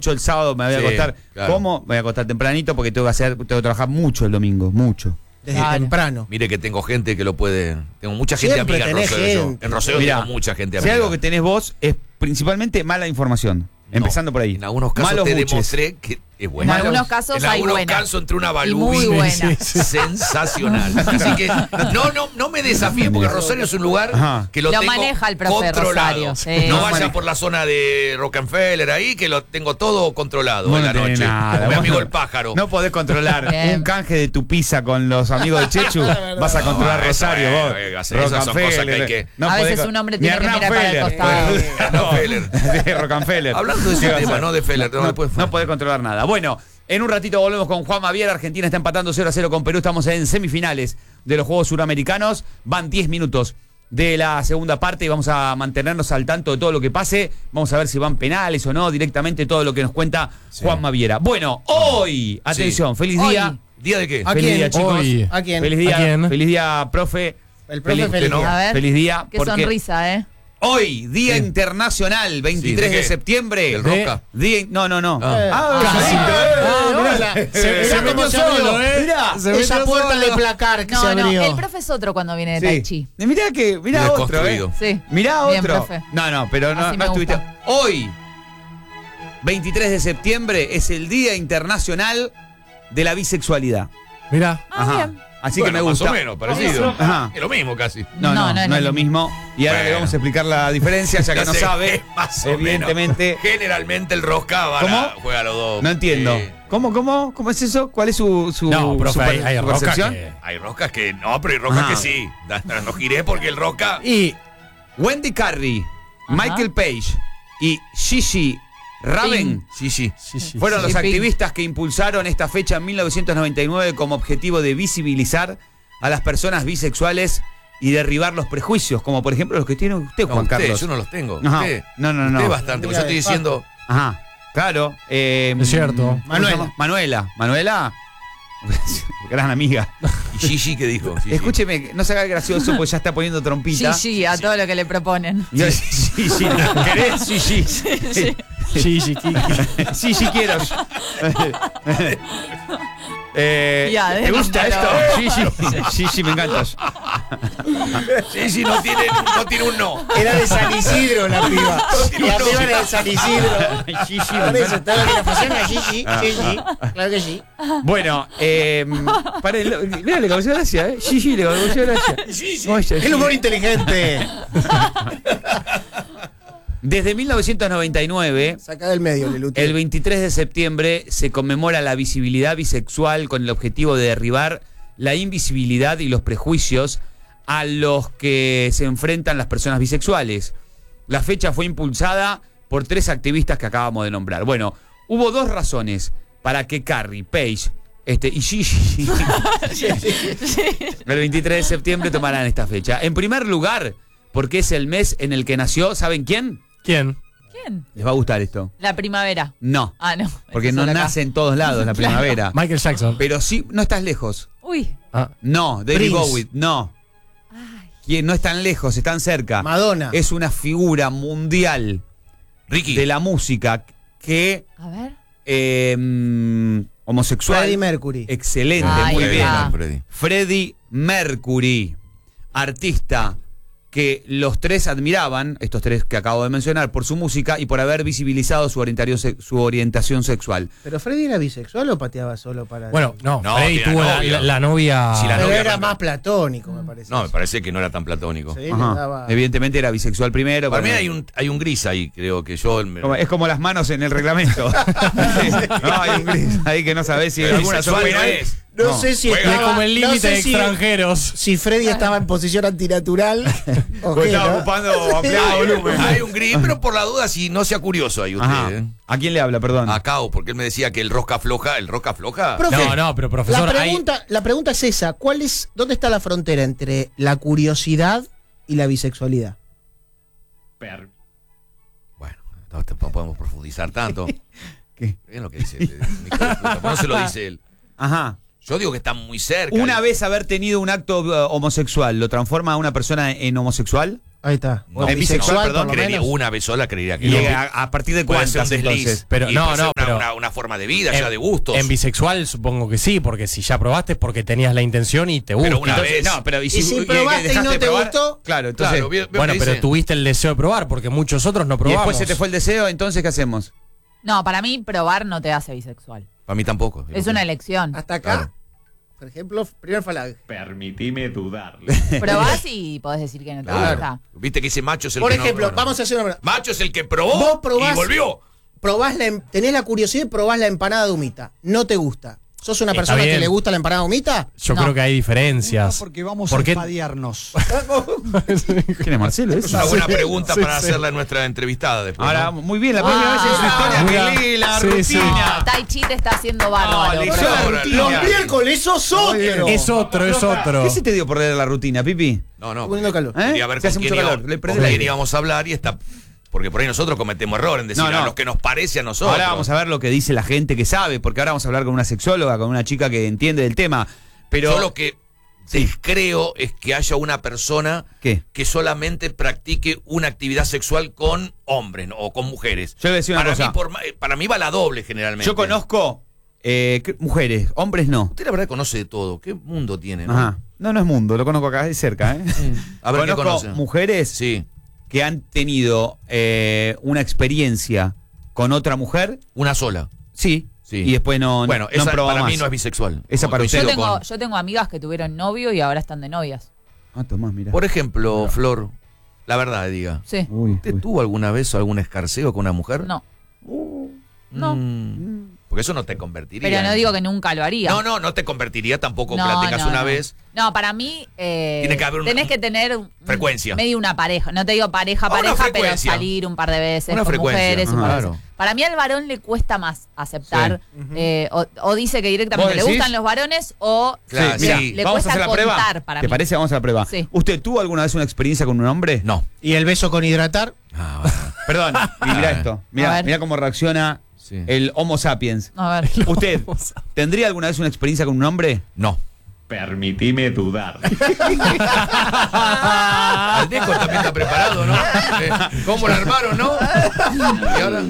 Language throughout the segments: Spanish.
mucho el sábado, me voy a acostar. Claro. ¿Cómo? Me voy a acostar tempranito porque tengo que trabajar mucho el domingo, mucho. Desde temprano. Mire que tengo gente que lo puede. Tengo mucha gente Siempre amiga en tenés Rosario. gente. En Rosario Mirá, tengo mucha gente Si amiga. algo que tenés vos es principalmente mala información. Empezando por ahí. En algunos casos Malos te buches. demostré que es En buena. algunos casos En hay algunos buena. casos entre una Y muy balubi buena. sensacional. Así que no me desafíe porque Rosario es un lugar Ajá. que lo Lo tengo maneja el profe controlado. Rosario, sí. No Lo vaya maneja. por la zona de Rockefeller ahí que lo tengo todo controlado Vos en no la tenés noche. nada, Mi vos amigo no- el pájaro. No podés controlar Bien. un canje de tu pizza con los amigos de Chechu. Vas a controlar No, eso Rosario, es, vos. esas son cosas que hay que- No A podés veces con- un hombre ni tiene que Hernán mirar para el Feller. costado. Feller. Sí, Rockefeller. Hablando de ese ¿Qué vas a tema, hacer? no de Feller, No podés controlar nada. Bueno, en un ratito volvemos con Juan Maviera. Argentina está empatando 0-0 con Perú. Estamos en semifinales de los Juegos Suramericanos. Van 10 minutos de la segunda parte y vamos a mantenernos al tanto de todo lo que pase. Vamos a ver si van penales o no, directamente todo lo que nos cuenta Juan Maviera. Bueno, hoy, atención, feliz Hoy. día. ¿Día de qué? ¿A Feliz quién? día, chicos. Hoy. ¿A quién? Feliz día, ¿A quién? feliz día, profe. El profe feliz no. día. A ver. Feliz día. Qué porque sonrisa, ¿eh? hoy, Día Internacional, 23 ¿de de qué? septiembre. ¿El Roca? No. Casi. Mirá Mirá cómo se abrió. Mirá. Esa puerta de placar que se No, abrió. el profe es otro cuando viene de Tai Chi. Mirá otro, Desconstruido. Sí. Mirá Bien, otro. profe. No, pero no Así me estuviste. gusta. Hoy, 23 de septiembre, es el Día Internacional de la Bisexualidad. Mirá. Bien. Así Bueno, que me gusta. Más o menos, parecido. Ajá. Es lo mismo casi. No es lo mismo. Y ahora Bueno. le vamos a explicar la diferencia, ya que Ya no sé, sabe. más o Evidentemente. menos. Generalmente el rosca ¿Cómo? juega los dos. No entiendo. Sí. ¿Cómo es eso? ¿Cuál es su No, profe, hay su rocas percepción? que... Hay roscas que no, pero hay roscas Ajá. que sí. No giré porque el rosca. Y Wendy Carey, Ajá. Michael Page y Gigi Raven Sí. fueron Sí, los Pink. activistas que impulsaron esta fecha en 1999 como objetivo de visibilizar a las personas bisexuales y derribar los prejuicios, como por ejemplo los que tiene usted, No, Juan usted, Carlos. yo no los tengo. Ajá. Usted. No. Usted bastante. Porque yo estoy diciendo. Ajá, claro. Es cierto. ¿cómo se llama? Manuela. Gran amiga. ¿Y Gigi qué dijo? Gigi. Escúcheme, no se haga el gracioso porque ya está poniendo trompita. Sí, a todo lo que le proponen. Sí. ¿Querés? Sí. Gigi, Kiki. Sí, quiero. Ya, ¿Te gusta esto? déjalo. Sí, me encantas. Gigi no tiene un no. Era de San Isidro la piba. La piba era de San Isidro. Sí, Por eso, está la grabación a Gigi. Sí, claro que sí. Bueno, mira, le causó gracia, ¿eh? Sí, le causó gracia. Oye, El humor inteligente. Desde 1999, Saca del medio, Leluti. el 23 de septiembre, se conmemora la visibilidad bisexual con el objetivo de derribar la invisibilidad y los prejuicios a los que se enfrentan las personas bisexuales. La fecha fue impulsada por 3 activistas que acabamos de nombrar. Bueno, hubo 2 razones para que Carrie, Page y Gigi el 23 de septiembre tomarán esta fecha. En primer lugar, porque es el mes en el que nació, ¿saben quién? ¿Quién? ¿Quién? Les va a gustar esto. La primavera. No, Ah, no. porque Eso no es acá. nace en todos lados la primavera. Michael Jackson. Pero sí, no estás lejos. Uy. Ah, No, David Prince. Bowie, no. ¿Quién? No están lejos, están cerca. Madonna. Es una figura mundial Ricky. de la música que A ver. homosexual. Freddie Mercury. Excelente, Ahí muy está. bien. Freddie Mercury, artista que los 3 admiraban, estos 3 que acabo de mencionar, por su música y por haber visibilizado su orientación sexual. ¿Pero Freddy era bisexual o pateaba solo para.? bueno, no. No, Freddy tiene tuvo novia. la novia. Sí, la Pero novia era arranca. más platónico, me parece. No, me parece que no era tan platónico. Sí, le Ajá. daba- Evidentemente era bisexual primero. Para mí pero- hay un gris ahí, creo que yo. Es como las manos en el reglamento. No, hay un gris ahí que no sabés si Pero alguna son bisexual no penales. es. No, No. sé si Juega estaba. como el no límite sé de si- extranjeros. Si Freddy estaba en posición antinatural. o Porque qué, estaba ¿no? ocupando ampliado volumen. Hay un gris, pero por la duda, si no sea curioso ahí usted. Ajá. ¿A quién le habla, perdón? A Cao, porque él me decía que el rosca floja. Profe, No, pero profesor, la pregunta es esa. ¿Dónde está la frontera entre la curiosidad y la bisexualidad? Bueno, no podemos profundizar tanto. ¿Qué? Es lo que dice el micrófono, no se lo dice él. Ajá. Yo digo que está muy cerca. Una vez haber tenido un acto homosexual, ¿lo transforma a una persona en homosexual? Ahí está. No, O en bisexual, perdón, por lo creería menos. una vez sola creería que ¿Y no. a partir de Puede ser cuántas un desliz. entonces? Pero Y no, puede ser no, una pero una forma de vida, ya de gustos. En bisexual supongo que sí, porque si ya probaste es porque tenías la intención y te gusta. Pero una Entonces, vez. no, pero Y si probaste y dejaste no de te probar? gustó, Claro, entonces. Claro, ¿veo Bueno, qué pero dice? tuviste el deseo de probar, porque muchos otros no y probamos. después se te fue el deseo, entonces ¿qué hacemos? No, para mí probar no te hace bisexual. Para mí tampoco. Es una elección. hasta acá, Claro. por ejemplo, primer falange. Permitime dudar. Probás y podés decir que no te Claro. gusta. Viste que ese macho es el Por que ejemplo, no. vamos a hacer una. Macho es el que probó Vos probás- y volvió. Tenés la curiosidad y probás la empanada de humita. No te gusta. ¿Sos una Está persona que bien. le gusta la empanada de humita? Yo No. creo que hay diferencias. Porque vamos ¿Por a qué? espadearnos. ¿Quién es Marcelo? Es una buena pregunta Sí, para sí. hacerle a nuestra entrevistada después. Ahora, ¿no? muy bien, la primera vez en su historia Mira. que lee la Sí, sí. rutina. No, Tai Chi te está haciendo bárbaro. leyó pero- la Ahora, rutina. los miércoles sos otro. Es otro, es otro. ¿Qué se te dio por leer la rutina, Pipi? No, no. Poniendo calor. ¿Eh? Quería ver Se con hace quién, mucho calor. íbamos, Le prende con el quién aire. íbamos a hablar y está. Porque por ahí nosotros cometemos error en decir No, no. a lo que nos parece a nosotros. Ahora vamos a ver lo que dice la gente que sabe, porque ahora vamos a hablar con una sexóloga, con una chica que entiende del tema. Pero. Yo lo que descreo es que haya una persona ¿Qué? que solamente practique una actividad sexual con hombres, ¿no? O con mujeres. Yo le voy a decir una para cosa. Mí, para mí va la doble generalmente. Yo conozco mujeres, hombres no. Usted la verdad conoce de todo. ¿Qué mundo tiene, no? Ajá. No, no es mundo, lo conozco acá de cerca, ¿eh? A ver qué Conozco conoce. mujeres Sí, que han tenido una experiencia con otra mujer, una sola. sí, Sí. y después no, Bueno, no esa han probado para mí más. no es bisexual. Esa para usted. Yo Coincido tengo, con- yo tengo amigas que tuvieron novio y ahora están de novias. Ah, Tomás, mira. Por ejemplo, Flor, la verdad diga. Sí. Uy, ¿Usted uy. tuvo alguna vez algún escarceo con una mujer? No. No. Porque eso no te convertiría. Pero no en- digo que nunca lo haría. No te convertiría tampoco que No, la tengas no, una no. vez. No, para mí Tiene que haber una tenés que tener frecuencia. medio una pareja. No te digo pareja, Una pareja, pero frecuencia. salir un par de veces Una con frecuencia. mujeres. un Ajá. par de veces. Claro. Para mí al varón le cuesta más aceptar. O dice que directamente ¿Vos le decís? gustan los varones o Claro, mira, sí. le vamos a cuesta hacer la prueba. contar para ¿Te mí. parece? Vamos a la prueba. Sí. ¿Usted tuvo alguna vez una experiencia con un hombre? No. ¿Y el beso con hidratar? Ah, bueno. Perdón, y mira esto. A Mira, ver. mira cómo reacciona Sí. el Homo sapiens. A ver. ¿Usted tendría alguna vez una experiencia con un hombre? No. Permitime dudar. Aldeco también está preparado, ¿no? ¿Cómo lo armaron, no? Y ahora.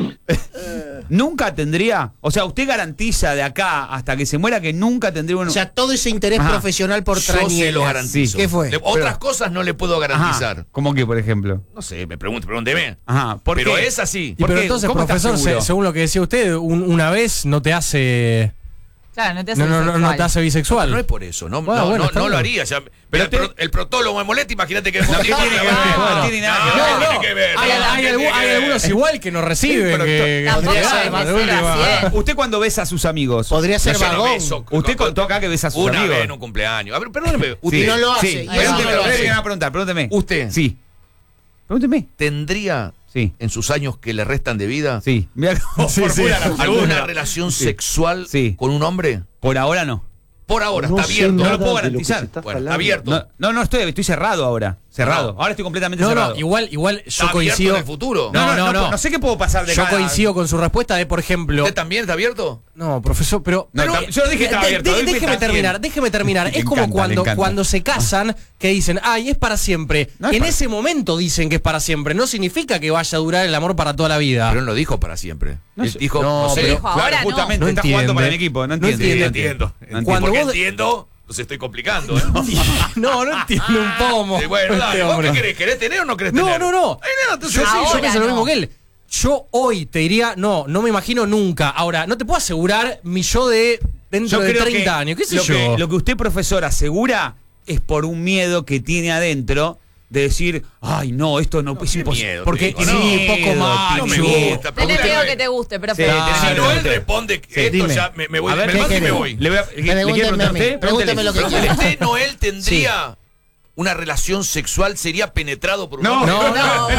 ¿Nunca tendría? O sea, ¿usted garantiza de acá hasta que se muera que nunca tendría un... O sea, todo ese interés Ajá. profesional por Yo se lo trañeras. garantizo. ¿Qué fue? Otras cosas no le puedo garantizar. Ajá, ¿cómo que, por ejemplo? No sé, pregúnteme. Ajá, ¿por Pero qué? es así. Y ¿Por pero qué? entonces, ¿Cómo estás profesor, seguro? según lo que decía usted, una vez no te hace. Claro, no te hace No bisexual. te hace bisexual. No es por eso, no, Bueno, no, bueno, no, está no lo bien. haría. Ya, pero el protólogo me molesta, imagínate que ¿Qué tiene que ver? Bueno. No tiene nada que ver. No, tiene que ver. Hay algunos igual que no reciben. Que Tampoco que- es que- de de 0 última. a 100. ¿Usted cuando besa a sus amigos? Podría ser Yo no vagón. beso. Usted contó acá que besa a sus Una amigos. vez en un cumpleaños. A ver, perdóneme. Sí, Usted, no lo hace. Sí, Y pregúnteme, eso no lo pregúnteme, hace. me va a preguntar, pregúnteme. ¿Usted Sí. Pregúnteme. tendría Sí. en sus años que le restan de vida Sí. Mira cómo Sí, sí. formula la alguna pregunta. relación sexual Sí. con un hombre? Por ahora no. Por ahora, está abierto. No lo puedo garantizar. Bueno, está abierto. No, estoy cerrado ahora. Cerrado. No. Ahora estoy completamente No, cerrado. no, igual yo ¿Está abierto coincido. en el futuro? No. No sé qué puedo pasar de Yo cada- coincido con su respuesta de, por ejemplo. ¿Usted también está abierto? No, profesor, pero. No, yo no dije que estaba abierto. dije que Déjeme está bien. terminar. Le Es como encanta, le encanta. cuando se casan, que dicen, ay, es para siempre. No es En para- ese momento dicen que es para siempre. No significa que vaya a durar el amor para toda la vida. Pero él no dijo para siempre. Él sé. dijo, No, no sé. pero- Dijo, ahora no. justamente No está jugando entiende. para mi equipo. No entiende. Sí, entiende. entiendo. Cuando Porque vos- entiendo, los estoy complicando. ¿eh? No entiendo un pomo. Bueno, dale, este ¿vos hombre. qué querés? ¿Querés tener o no querés No, tener? no, no. Ay, no, entonces Yo, sí, Ahora yo pienso lo no. mismo que él. Yo hoy te diría, no me imagino nunca. Ahora, no te puedo asegurar mi yo de dentro de 30 años. ¿Qué sé lo yo? Que, lo que usted, profesor, asegura es por un miedo que tiene adentro de decir, ay, no, esto no es imposible. miedo Porque tengo, sí, no. poco más. No me Pichu. gusta. Tenés pregúnteme. miedo que te guste, pero Sí, Si no, él usted. responde que esto dime. ya me voy. A ver, me ¿qué levanto y me querés? voy. ¿Le quiere preguntar Pregúnteme a a mí, usted? pregúnteme lo que Pregúntele. quiera. ¿Usted, Noel, tendría una relación sexual? ¿Sería penetrado por un No, hombre? no,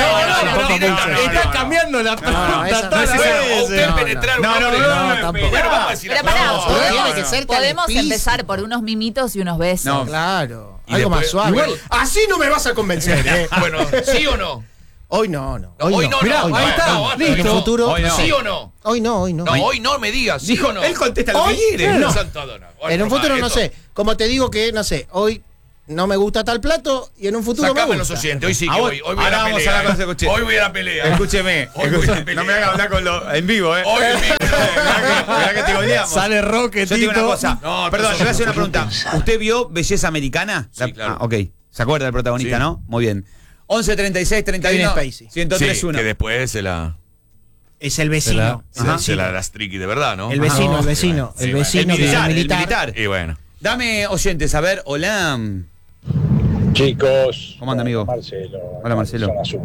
Está cambiando la esa pregunta no todas es las esa. veces. ¿O usted penetrar a un No, hombre? no, tampoco. Bueno, vamos a decir Pero la pará, cosa. Todo podemos- tiene que ser tan podemos explícito. empezar por unos mimitos y unos besos. No. Claro. Y Algo más después- suave. igual- Así no me vas a convencer. Bueno, ¿sí o no? Hoy no. Hoy no, Mirá, no. ahí está, no, basta. En el listo. futuro. Hoy no. ¿Sí o no? Hoy no. No, hoy no me digas. ¿Sí o no? Él contesta lo que Hoy, quiere. no. Santo Adona. Hoy En un futuro no esto- sé. Como te digo que, no sé, hoy no me gusta tal plato y en un futuro Sacame me los gusta. oyentes, hoy sí que Ahora- voy. Hoy voy a ahora la vamos a pelea. hablar con ese coche. Hoy voy a la pelea. Escúcheme, Hoy voy a escúcheme. pelear. No me haga hablar con lo en vivo, ¿eh? Hoy en vivo. Mirá que te goleamos. Sale Roque, Yo te digo una cosa. No, Perdón, empezó te voy a hacer una con pregunta. ¿Usted vio Belleza Americana? Sí, claro. Ok. ¿Se acuerda del protagonista, Sí. no? Muy bien. 11 36 31 Kevin Spacey. 1031. que después se la Es el vecino. se la das triqui de verdad, ¿no? El vecino, Ajá. el vecino. Sí, El bueno. vecino que es el militar. militar. Y bueno. Dame oyentes, a ver, hola. Chicos, ¿Cómo anda, amigo? Marcelo. Hola, Marcelo. Zona Sur.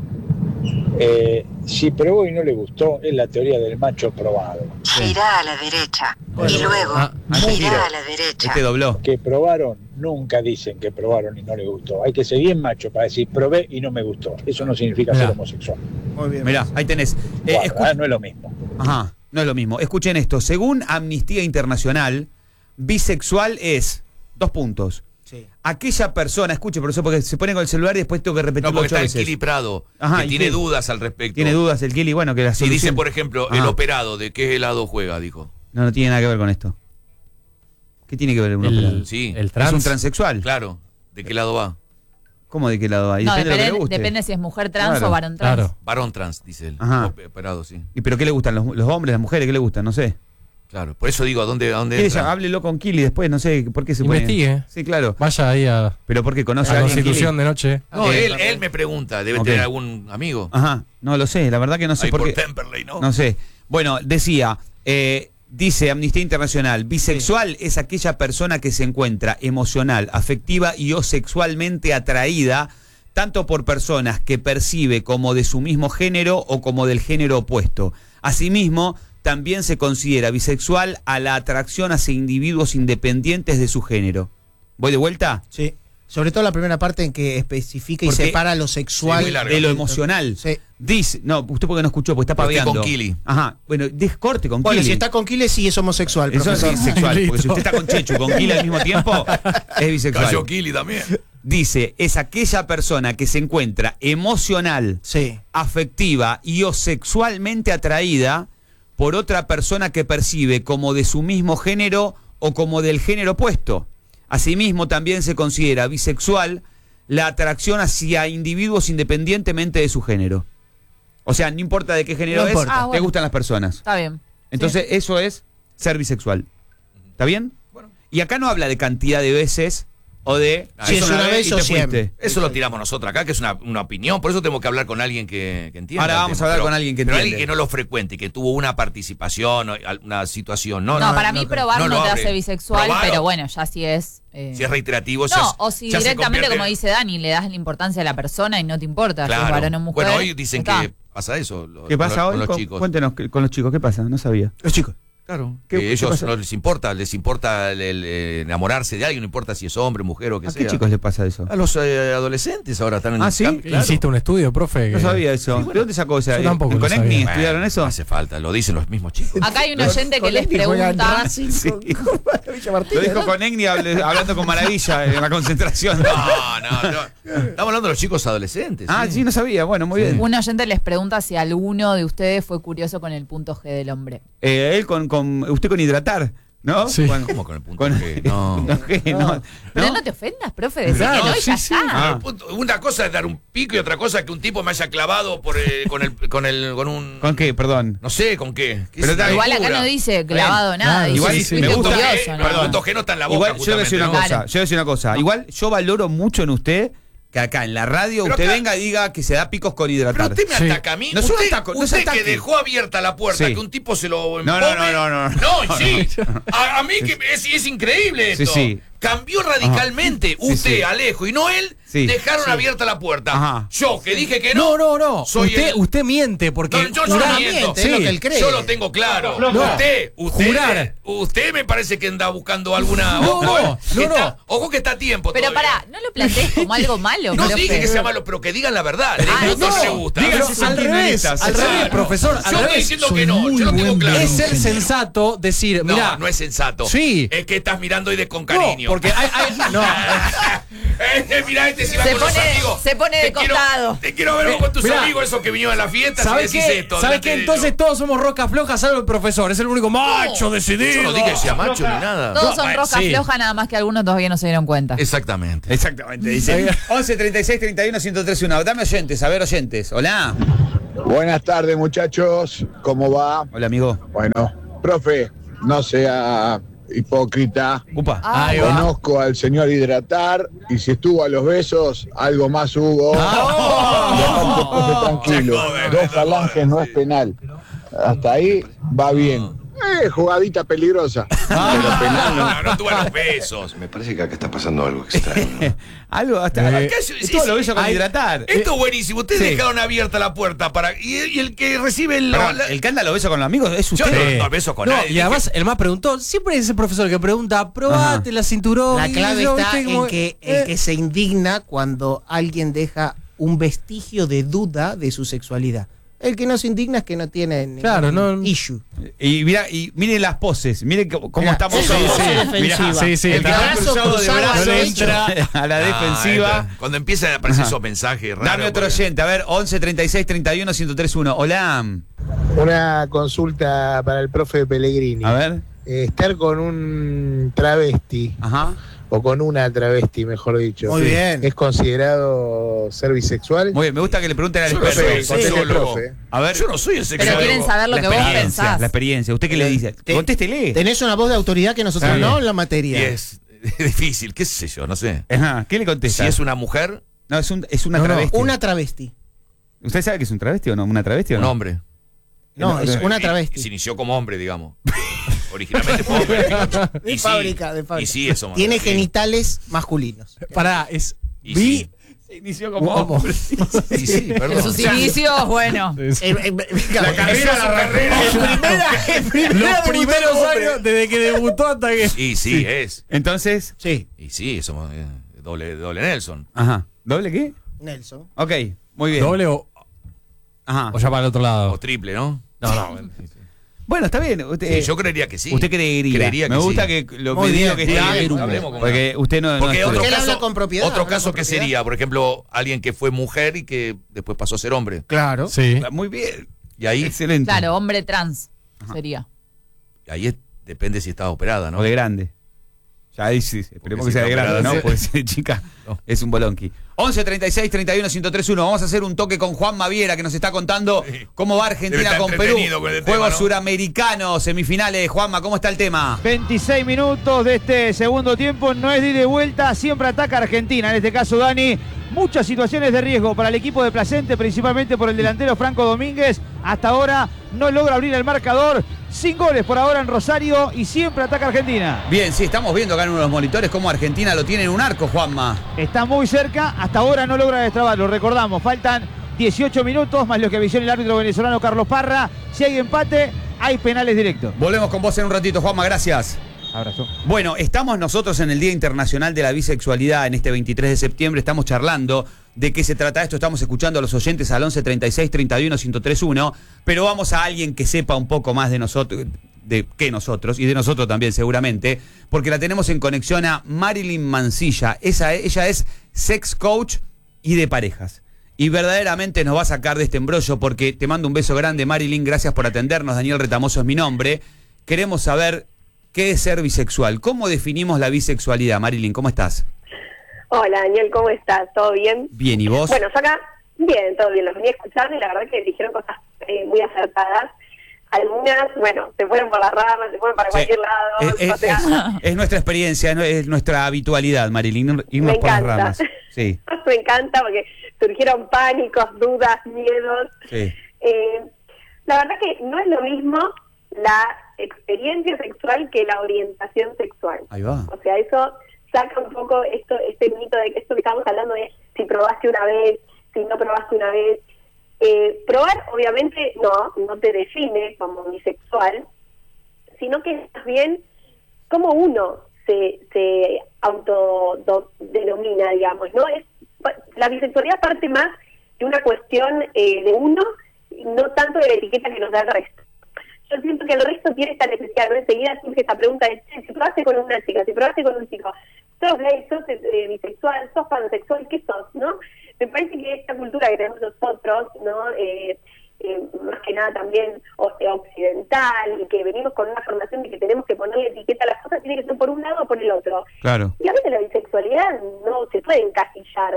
Si probó y no le gustó, es la teoría del macho probado. Girá a la derecha y luego girá a la derecha. Este dobló. Que probaron, nunca dicen que probaron y no le gustó. Hay que ser bien macho para decir probé y no me gustó. Eso no significa Mirá. ser homosexual. Muy bien. Mirá, ahí tenés. Guarda, no es lo mismo. Ajá, no es lo mismo. Escuchen esto. Según Amnistía Internacional, bisexual es, 2 puntos. Sí. Aquella persona, escuche, profesor, porque se pone con el celular y después tengo que No, repetirlo porque 8 está el veces. Kili Prado, Ajá, que ¿y tiene qué? dudas al respecto. Tiene dudas el Kili, bueno, que la Si dice, solución- por ejemplo, el Ajá. operado, ¿de qué lado juega? Dijo. No tiene nada que ver con esto. ¿Qué tiene que ver un operado? Sí. El trans. ¿Es un transexual? Claro. ¿De qué lado va? ¿Cómo de qué lado va? Y No, depende de lo que le depende, guste. depende si es mujer trans Claro, o varón trans. Claro. Varón trans, dice él. Ajá. Operado, sí. ¿Y pero qué le gustan? ¿Los hombres, las mujeres? ¿Qué le gustan? No sé. Claro. Por eso digo, ¿a dónde ¿Quiere entra? háblelo con Kili después? No sé, ¿por qué se pone? Investigue. Sí, claro. Vaya ahí a ¿Pero por qué conoce a la alguien, Constitución Kili? de noche. No, él me pregunta, debe Ok. tener algún amigo. Ajá, no lo sé, la verdad que no sé Ahí por por qué. Temperley, ¿no? No sé. Bueno, decía, dice Amnistía Internacional, bisexual es aquella persona que se encuentra emocional, afectiva y o sexualmente atraída tanto por personas que percibe como de su mismo género o como del género opuesto. Asimismo, también se considera bisexual a la atracción hacia individuos independientes de su género. ¿Voy de vuelta? Sí. Sobre todo la primera parte en que especifica y Porque- separa lo sexual Sí, muy larga. De lo emocional. Sí. Dice, no, usted porque no escuchó, porque está Porque estoy paveando. con Kili. Ajá, bueno, corte con Bueno, Kili. si está con Quiles sí es homosexual, Eso es profesor. bisexual, porque si Listo. usted está con Chechu, con Kili al mismo tiempo, es bisexual. Cayó Kili también. Dice, es aquella persona que se encuentra emocional, Sí. afectiva y o sexualmente atraída por otra persona que percibe como de su mismo género o como del género opuesto. Asimismo, también se considera bisexual la atracción hacia individuos independientemente de su género. O sea, no importa de qué género No es, importa. Ah, te bueno. gustan las personas. Está bien. Entonces, eso es ser bisexual. ¿Está bien? Y acá no habla de cantidad de veces o de... Si es una vez y o te 100. fuiste. Eso lo tiramos nosotros acá, que es una opinión. Por eso tenemos que hablar con alguien que entienda. Ahora el vamos tema. a hablar Pero- con alguien que pero entiende. alguien que no lo frecuente, que tuvo una participación o una situación. No, No, para mí probar no, no lo te abre. hace bisexual, Probar, pero bueno, ya si es... Si es reiterativo, No, o si ya se directamente, convierte- como dice Dani, le das la importancia a la persona y no te importa si es Claro. varón o mujer. Bueno, hoy dicen está. que pasa eso. ¿Qué pasa con hoy? los chicos. Cuéntenos con los chicos, ¿qué pasa? No sabía. Los chicos. Claro. ¿Qué Que ellos pasa? no les importa el enamorarse de alguien, no importa si es hombre, mujer o que ¿A sea. qué chicos les pasa eso? A los adolescentes ahora están en Ah, ¿sí? cambio, claro. Hiciste un estudio, profe. No que- sabía eso. ¿De dónde sacó esa? Yo tampoco ¿En lo Conecni sabía. estudiaron eso? No hace falta, lo dicen los mismos chicos. Acá hay un oyente que les Juegan pregunta... Racing Sí. con Villa Martínez, Lo dijo ¿no? Conecni hablando con Maravilla en la concentración. No. Estamos hablando de los chicos adolescentes. Ah, sí, no sabía. Bueno, muy bien. Un oyente les pregunta si alguno de ustedes fue curioso con el punto G del hombre. Él usted con hidratar, ¿no? Sí. ¿Cómo con el punto Con, G? No. no. Pero ¿No? no te ofendas, profe, decir No, que no y sí, ya sí. está. Ah. Una cosa es dar un pico y otra cosa es que un tipo me haya clavado con un. ¿Con qué? Perdón. No sé con qué. Pero está- Igual acá locura. no dice clavado nada, Claro, dice igual que sí, fuiste me gusta- curioso, ¿no? Perdón, el punto G no está en la boca. Igual yo voy a decir una justamente, cosa, ¿no? yo voy a decir una cosa. Igual yo valoro mucho en usted que acá en la radio Pero usted acá- venga y diga que se da picos con Pero hidratar. usted me Sí. ataca a mí. No es un usted ataque, no es usted ataque. que dejó abierta la puerta, Sí. que un tipo se lo No, empome. no. No, sí. A mí que es increíble Sí, esto. sí. Cambió radicalmente. Sí, Usted, sí. Alejo, y no él, Sí. dejaron Sí. abierta la puerta. Ajá. Yo, que dije que No, no. no, no. Soy Usted, el- usted miente porque No, yo no jurar- miento. Es lo que él cree. Yo lo tengo claro. No. Usted, Jurar. usted me parece que anda buscando alguna. No, ojo, no, que no, está- ojo que está a tiempo. Pero todavía. pará, no lo plantees como algo malo, No profe. dije que sea malo, pero que digan la verdad. Le Ah, gusta o no no. le gusta. Diga Pero si son al revés, kirchneristas. al revés, Claro. profesor, al Yo estoy revés. diciendo que no, yo lo tengo claro. Es ser sensato decir, No, mira, no es sensato. Sí. Es que estás mirando y con cariño. porque hay no. Mirá, este si va con los amigos. Se pone de costado. Te quiero ver con tus Mirá. amigos, esos que vinieron a la fiesta. ¿Sabes si decís qué? esto, ¿Sabes qué? Entonces todos somos rocas flojas, salvo el profesor. Es el único macho decidido. Yo no dije que sea macho ni nada. Todos son rosca sí. floja, nada más que algunos todavía no se dieron cuenta. Exactamente. Exactamente, dice. 11 36 31 1031. Dame oyentes, a ver oyentes. Hola. Buenas tardes, muchachos. ¿Cómo va? Hola, amigo. Bueno, profe, no sea hipócrita. Upa. Ahí va. Conozco al señor Hidratar y si estuvo a los besos, algo más hubo. Profe, tranquilo. Se jode, 2 falanges no es penal. Hasta ahí va bien. Jugadita peligrosa. Pero penal no. No tuve los besos. Me parece que acá está pasando algo extraño. Algo hasta. Todo lo bello con hidratar. Esto es buenísimo. Ustedes Sí. dejaron abierta la puerta para. Y el que recibe el. Perdón, el que anda lo beso con los amigos es Yo usted. no beso con No, nadie. y además el más preguntó, siempre es el profesor que pregunta, probate la cinturón. La y clave yo, está ¿viste? Como, en que el que se indigna cuando alguien deja un vestigio de duda de su sexualidad. El que no se indigna es que no tiene ningún Claro, no. issue. Y mira, y miren las poses, miren cómo Mirá, estamos sí, todos. sí, Mirá, defensiva. sí, el que está. está cruzado de Cruzado, brazos no le entra a la defensiva. Cuando empiezan a aparecer Ajá. esos mensajes raros. Dame otro porque- oyente, a ver, 11 36 31 1031. Hola. Una consulta para el profe Pellegrini. A ver. Estar con un travesti, Ajá. o con una travesti, mejor dicho. Muy bien. ¿Es considerado ser bisexual? Muy bien, me gusta que le pregunten al Yo no experto. soy el conteste el sexólogo. profe. A ver. Yo no soy el Pero sexólogo. quieren saber lo La que vos experiencia, pensás. la experiencia. ¿Usted qué le dice? Te- Contéstele. Tenés una voz de autoridad que nosotros Está no bien. en la Y materia. es difícil, qué sé yo, no sé. Ajá. ¿Qué le Si contesta? es una mujer, No, es una No, no, travesti. una travesti. ¿Usted sabe que es un travesti o no? ¿Una travesti o un no? hombre. No, es una Se travesti. inició como hombre, digamos. Originalmente fue hombre. De Y sí, fábrica, de fábrica. Y sí, eso. Tiene sí. genitales masculinos. Pará, es. Y Vi. sí. Se inició como ¿Cómo? hombre. Y sí, perdón. En sus inicios, bueno. La carrera la carrera. Los primeros años, desde que debutó hasta que. Y sí, es. Entonces. Sí, Y sí, somos doble Nelson. Ajá. ¿Doble qué? Nelson. Ok, muy bien. ¿Doble o Ajá. ya para el otro lado? O triple, ¿no? No. Bueno, está bien. Usted, Sí, yo creería que sí. Usted creería. Creería Me que gusta sí. que lo Muy medido bien, que está. bien, hablemos con Porque usted no. Porque no otro Porque él caso, habla con propiedad, otro habla caso con que propiedad. sería, por ejemplo, alguien que fue mujer y que después pasó a ser hombre. Claro. Sí. Muy bien. Y ahí, Excelente. Claro, hombre trans sería. depende si estaba operada, ¿no? O de grande. Ya ahí sí, esperemos Porque que si sea de está grande, operada, ¿no? sí. Pues chica, No. es un bolonqui. 11 36 31 1031. Vamos a hacer un toque con Juan Maviera que nos está contando Sí. cómo va Debe Argentina estar con Perú. entretenido con el tema, Juegos ¿no? suramericanos, semifinales. Juanma, ¿cómo está el tema? 26 minutos de este segundo tiempo, no es de ida y vuelta, siempre ataca Argentina. En este caso, Dani, muchas situaciones de riesgo para el equipo de Placente, principalmente por el delantero Franco Domínguez. Hasta ahora no logra abrir el marcador. Sin goles por ahora en Rosario y siempre ataca Argentina. Bien, sí, estamos viendo acá en uno de los monitores cómo Argentina lo tiene en un arco, Juanma. Está muy cerca, hasta ahora no logra destrabarlo. Recordamos, faltan 18 minutos, más lo que avisó el árbitro venezolano Carlos Parra. Si hay empate, hay penales directos. Volvemos con vos en un ratito, Juanma, gracias. Abrazo. Bueno, estamos nosotros en el Día Internacional de la Bisexualidad en este 23 de septiembre. Estamos charlando de qué se trata esto. Estamos escuchando a los oyentes al 11 36 31 1031. Pero vamos a alguien que sepa un poco más de nosotros, de que nosotros, y de nosotros también seguramente, porque la tenemos en conexión a Marilyn Mancilla. Ella es sex coach y de parejas. Y verdaderamente nos va a sacar de este embrollo porque te mando un beso grande, Marilyn. Gracias por atendernos. Daniel Retamoso es mi nombre. Queremos saber qué es ser bisexual. ¿Cómo definimos la bisexualidad? Marilyn, ¿cómo estás? Hola Daniel, ¿cómo estás? ¿Todo bien? Bien, ¿y vos? Bueno, yo acá, bien, todo bien, los venía escuchando y la verdad que dijeron cosas muy acertadas. Algunas, bueno, se fueron por las ramas, se fueron para Sí. cualquier lado. o sea, Es nuestra experiencia, es nuestra habitualidad, Marilyn, irnos Me por las encanta. ramas. Sí, me encanta porque surgieron pánicos, dudas, miedos. sí. La verdad que no es lo mismo la experiencia sexual que la orientación sexual. Ahí va. O sea, eso saca un poco este mito de que esto que estamos hablando de si probaste una vez, si no probaste una vez. Probar, obviamente, no te define como bisexual, sino que más bien cómo uno se autodenomina, digamos, ¿no? La bisexualidad parte más de una cuestión de uno, no tanto de la etiqueta que nos da el resto. Yo siento que el resto tiene esta necesidad, ¿no? Enseguida surge esta pregunta de si probaste con una chica, si probaste con un chico. sos gay, sos bisexual, sos pansexual, ¿qué sos, no? Me parece que esta cultura que tenemos nosotros, ¿no? Más que nada también occidental, y que venimos con una formación de que tenemos que ponerle etiqueta a las cosas, tiene que ser por un lado o por el otro. Claro. Y a veces la bisexualidad no se puede encasillar.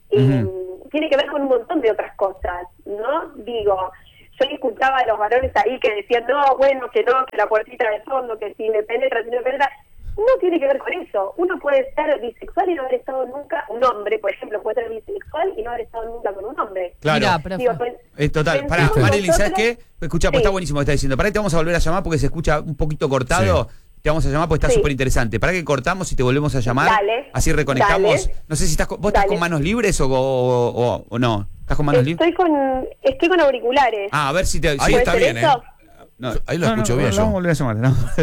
Tiene que ver con un montón de otras cosas, ¿no? Digo, yo escuchaba a los varones ahí que decían, no, bueno, que no, que la puertita de fondo, que si me penetra, si no me penetra. No tiene que ver con eso. Uno puede ser bisexual y no haber estado nunca, un hombre, por ejemplo, puede ser bisexual y no haber estado nunca con un hombre. Claro. Mira, Digo, Total. Pará, Marilyn, ¿sabes qué? Escucha, pues está buenísimo lo que estás diciendo. Pará que te vamos a volver a llamar porque se escucha un poquito cortado. Sí. Te vamos a llamar porque está súper interesante. Para que cortamos y te volvemos a llamar. Dale, así reconectamos. Dale. No sé si vos estás con manos libres o no. ¿Estás con manos libres? Estoy con auriculares. A ver si te... Ahí está bien, No, ahí lo escucho bien yo. Vamos a volver a llamar.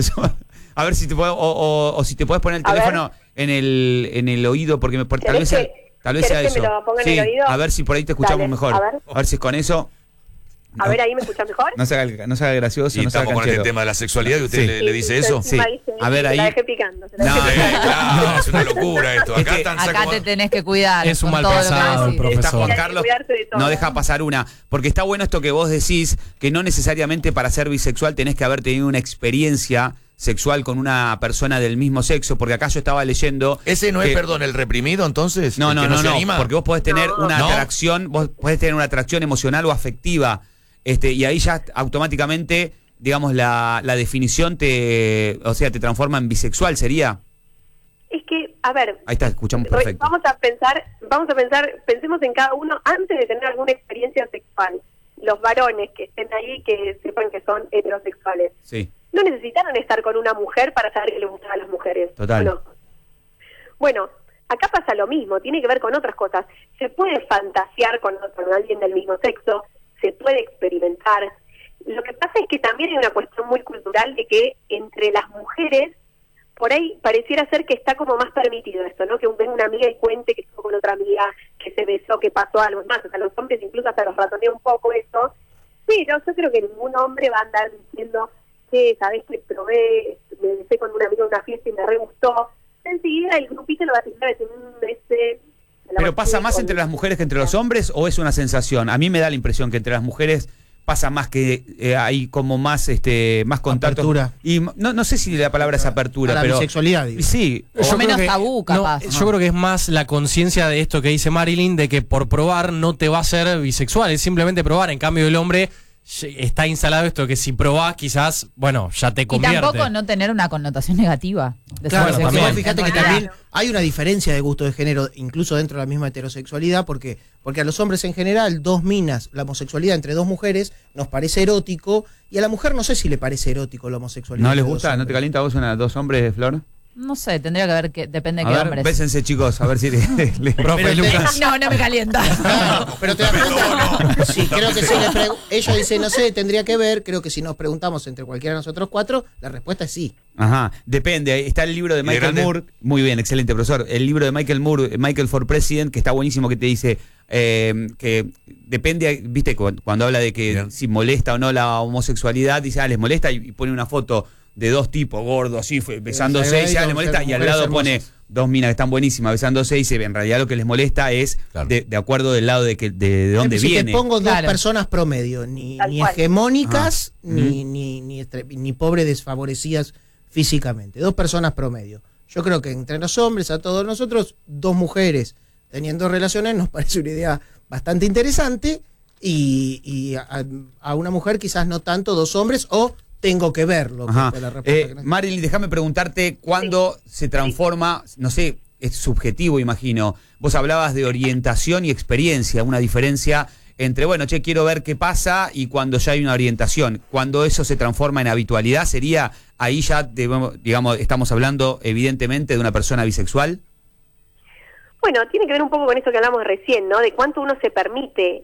A ver si te puedo, o si te podés poner el teléfono en el oído, porque tal vez sea eso. Que me lo ponga en el oído? A ver si por ahí te escuchamos mejor. A ver si es con eso. A ver, ahí me escuchas mejor. No se haga gracioso. Y no se haga estamos con canchero. este tema de la sexualidad y usted le dice eso. Sí. A ver, ahí. Se la dejé picando. Claro, es una locura esto. Acá te tenés que cuidar. Es un con mal todo lo que pasado el decís. profesor. Está Juan Carlos, no deja pasar una. Porque está bueno esto que vos decís, que no necesariamente para ser bisexual tenés que haber tenido una experiencia sexual con una persona del mismo sexo, porque acá yo estaba leyendo... ¿Ese no es, perdón, el reprimido entonces? No, porque vos podés tener una atracción, emocional o afectiva, y ahí ya automáticamente, digamos, la definición te transforma en bisexual, ¿sería? Es que, a ver... Ahí está, escuchamos perfecto. Vamos a pensar, pensemos en cada uno antes de tener alguna experiencia sexual. Los varones que estén ahí, que sepan que son heterosexuales. Sí. No necesitaron estar con una mujer para saber que les gustaban las mujeres. Total. ¿No? Bueno, acá pasa lo mismo, tiene que ver con otras cosas. Se puede fantasear con alguien del mismo sexo, se puede experimentar. Lo que pasa es que también hay una cuestión muy cultural de que entre las mujeres, por ahí pareciera ser que está como más permitido esto, ¿no? Que venga una amiga y cuente que estuvo con otra amiga, que se besó, que pasó algo más. O sea, los hombres incluso hasta los ratonea un poco eso. Pero yo creo que ningún hombre va a andar diciendo... que sabés que probé, me besé con un amigo en una fiesta y me re gustó. Enseguida el grupito lo va a tirar de un besé. ¿Pero pasa más entre las mujeres que entre los hombres o es una sensación? A mí me da la impresión que entre las mujeres pasa más que hay como más más contacto. Apertura. Y no sé si la palabra es apertura, a la pero bisexualidad, digo. Sí, o menos tabú, capaz. Yo creo que es más la conciencia de esto que dice Marilyn, de que por probar no te va a ser bisexual, es simplemente probar. En cambio el hombre está instalado esto que si probás quizás, bueno, ya te convierte. Y tampoco no tener una connotación negativa. De Claro, ser también, sexual. fíjate que también hay una diferencia de gusto de género, incluso dentro de la misma heterosexualidad, porque a los hombres en general, dos minas, la homosexualidad entre dos mujeres, nos parece erótico, y a la mujer no sé si le parece erótico la homosexualidad. ¿No les gusta? ¿No te calienta a vos dos hombres, Flor? No sé, tendría que ver que depende de A qué ver, hombres. bésense, chicos, a ver si profe Lucas. No me calienta. Claro, pero te das cuenta. Sí, creo que si ella dice, no sé, tendría que ver. Creo que si nos preguntamos entre cualquiera de nosotros cuatro, la respuesta es sí. Ajá, depende. Está el libro de Michael Moore. Muy bien, excelente, profesor. El libro de Michael Moore, Michael for President, que está buenísimo, que te dice que depende, viste, cuando habla de que si molesta o no la homosexualidad, dice, les molesta y pone una foto de dos tipos gordos así besándose y les molesta, y al lado pone dos minas que están buenísimas besándose y dice, en realidad lo que les molesta es de acuerdo del lado de dónde si viene. Te pongo dos personas promedio, ni hegemónicas ni pobres desfavorecidas físicamente, dos personas promedio. Yo creo que entre los hombres, a todos nosotros, dos mujeres teniendo relaciones nos parece una idea bastante interesante, y a una mujer quizás no tanto, dos hombres, o tengo que verlo. Marilyn, déjame preguntarte cuándo se transforma, no sé, es subjetivo, imagino. Vos hablabas de orientación y experiencia, una diferencia entre, quiero ver qué pasa, y cuando ya hay una orientación. Cuando eso se transforma en habitualidad, ¿sería ahí ya, digamos, estamos hablando evidentemente de una persona bisexual? Bueno, tiene que ver un poco con eso que hablamos recién, ¿no? De cuánto uno se permite.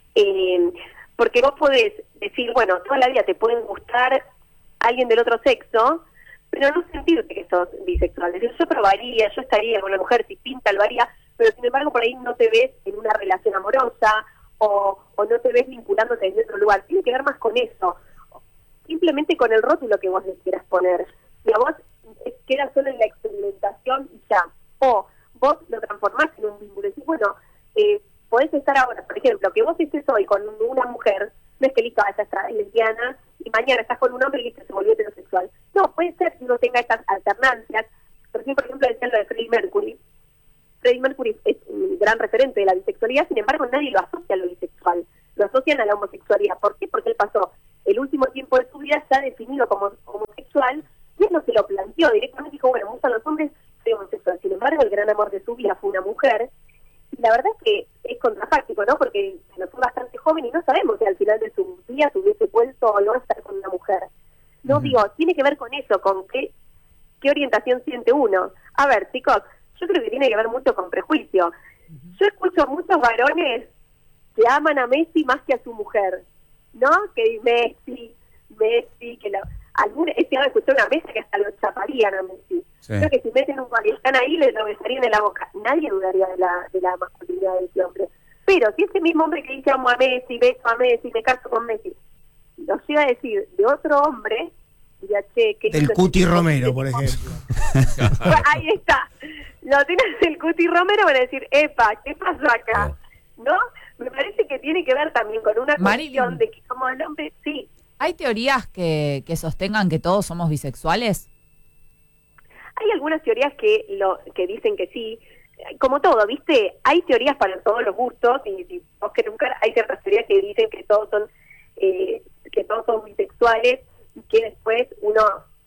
Porque vos podés decir, toda la vida te pueden gustar alguien del otro sexo, pero no sentirte que sos bisexual. Es decir, yo probaría, yo estaría con la mujer si pinta, lo haría, pero sin embargo por ahí no te ves en una relación amorosa o no te ves vinculándote en otro lugar. Tiene que ver más con eso. Simplemente con el rótulo que vos le quieras poner. Y a vos queda solo en la experimentación y ya. O vos lo transformás en un vínculo. Decís, bueno, podés estar ahora, por ejemplo, que vos estés hoy con una mujer, no es que listo, ya está lesbiana, y mañana estás con un hombre y listo, se volvió heterosexual. No, puede ser que uno tenga estas alternancias. Por ejemplo, decían lo de Freddie Mercury. Freddie Mercury es un gran referente de la bisexualidad, sin embargo nadie lo asocia a lo bisexual, lo asocian a la homosexualidad. ¿Por qué? Porque él pasó el último tiempo de su vida ya definido como homosexual, y él no se lo planteó directamente, dijo, bueno, me gustan los hombres, soy homosexual. Sin embargo, el gran amor de su vida fue una mujer, y la verdad es que es contrafáctico, ¿no? Porque se nos fue bastante joven y no sabemos si al final de su vida hubiese vuelto o no a estar con una mujer. No, digo, tiene que ver con eso, con qué orientación siente uno. A ver, chicos, yo creo que tiene que ver mucho con prejuicio. Yo escucho a muchos varones que aman a Messi más que a su mujer, ¿no? Que Messi, que este año escuché una mesa que hasta lo chaparían a Messi. Sí. Creo que si meten un gol y están ahí, les lo besarían en la boca. Nadie dudaría de la masculinidad de ese hombre. Pero si ese mismo hombre que dice amo a Messi, beso a Messi, me caso con Messi, lo llega a decir de otro hombre, diría, che, ¿qué del Cuti Romero, por ejemplo. Pues ahí está. Lo tienes el Cuti Romero, van a decir, epa, ¿qué pasó acá? ¿No? Me parece que tiene que ver también con una cuestión de que como el hombre, sí. ¿Hay teorías que sostengan que todos somos bisexuales? Hay algunas teorías que dicen que sí. Como todo, ¿viste? Hay teorías para todos los gustos y vos que nunca hay ciertas teorías que dicen que todos son bisexuales y que después uno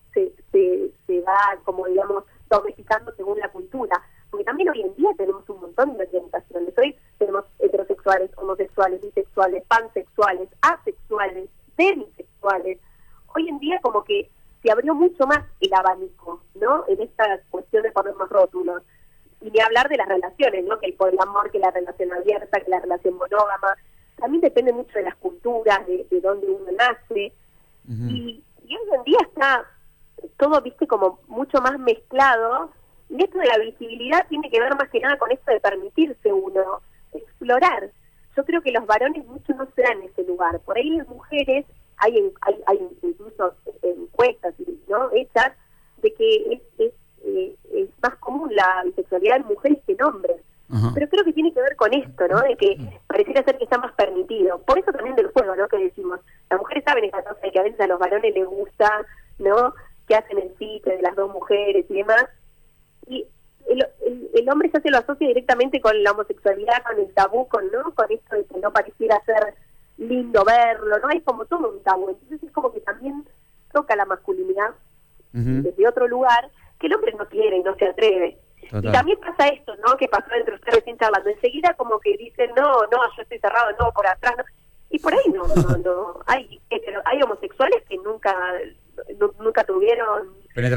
se va, como digamos, domesticando según la cultura. Porque también hoy en día tenemos un montón de orientaciones. Hoy tenemos heterosexuales, homosexuales, bisexuales, pansexuales, asexuales, demisexuales. Hoy en día como que se abrió mucho más el abanico, ¿no? En esta cuestión de ponernos rótulos. Y ni hablar de las relaciones, ¿no? Que el poliamor, que la relación abierta, que la relación monógama. También depende mucho de las culturas, de dónde uno nace. Y hoy en día está todo, viste, como mucho más mezclado. Y esto de la visibilidad tiene que ver más que nada con esto de permitirse uno explorar. Yo creo que los varones mucho no se dan en ese lugar. Por ahí las mujeres, hay incluso encuestas, ¿no?, hechas, de que es más común la bisexualidad en mujeres que en hombres. Pero creo que tiene que ver con esto, ¿no?, de que pareciera ser que está más permitido. Por eso también del juego, ¿no?, que decimos, las mujeres saben esa cosa de que a veces a los varones les gusta, ¿no?, que hacen el ciclo de las dos mujeres y demás, y el hombre ya se lo asocia directamente con la homosexualidad, con el tabú, con esto de que no pareciera ser lindo verlo, ¿no? Hay como todo un tabú. Entonces es como que también toca la masculinidad desde otro lugar que el hombre no quiere y no se atreve. Total. Y también pasa esto, ¿no?, que pasó entre ustedes recién charlando. Enseguida como que dicen, no, yo estoy cerrado, no, por atrás, no. Y por ahí no. Hay homosexuales que nunca tuvieron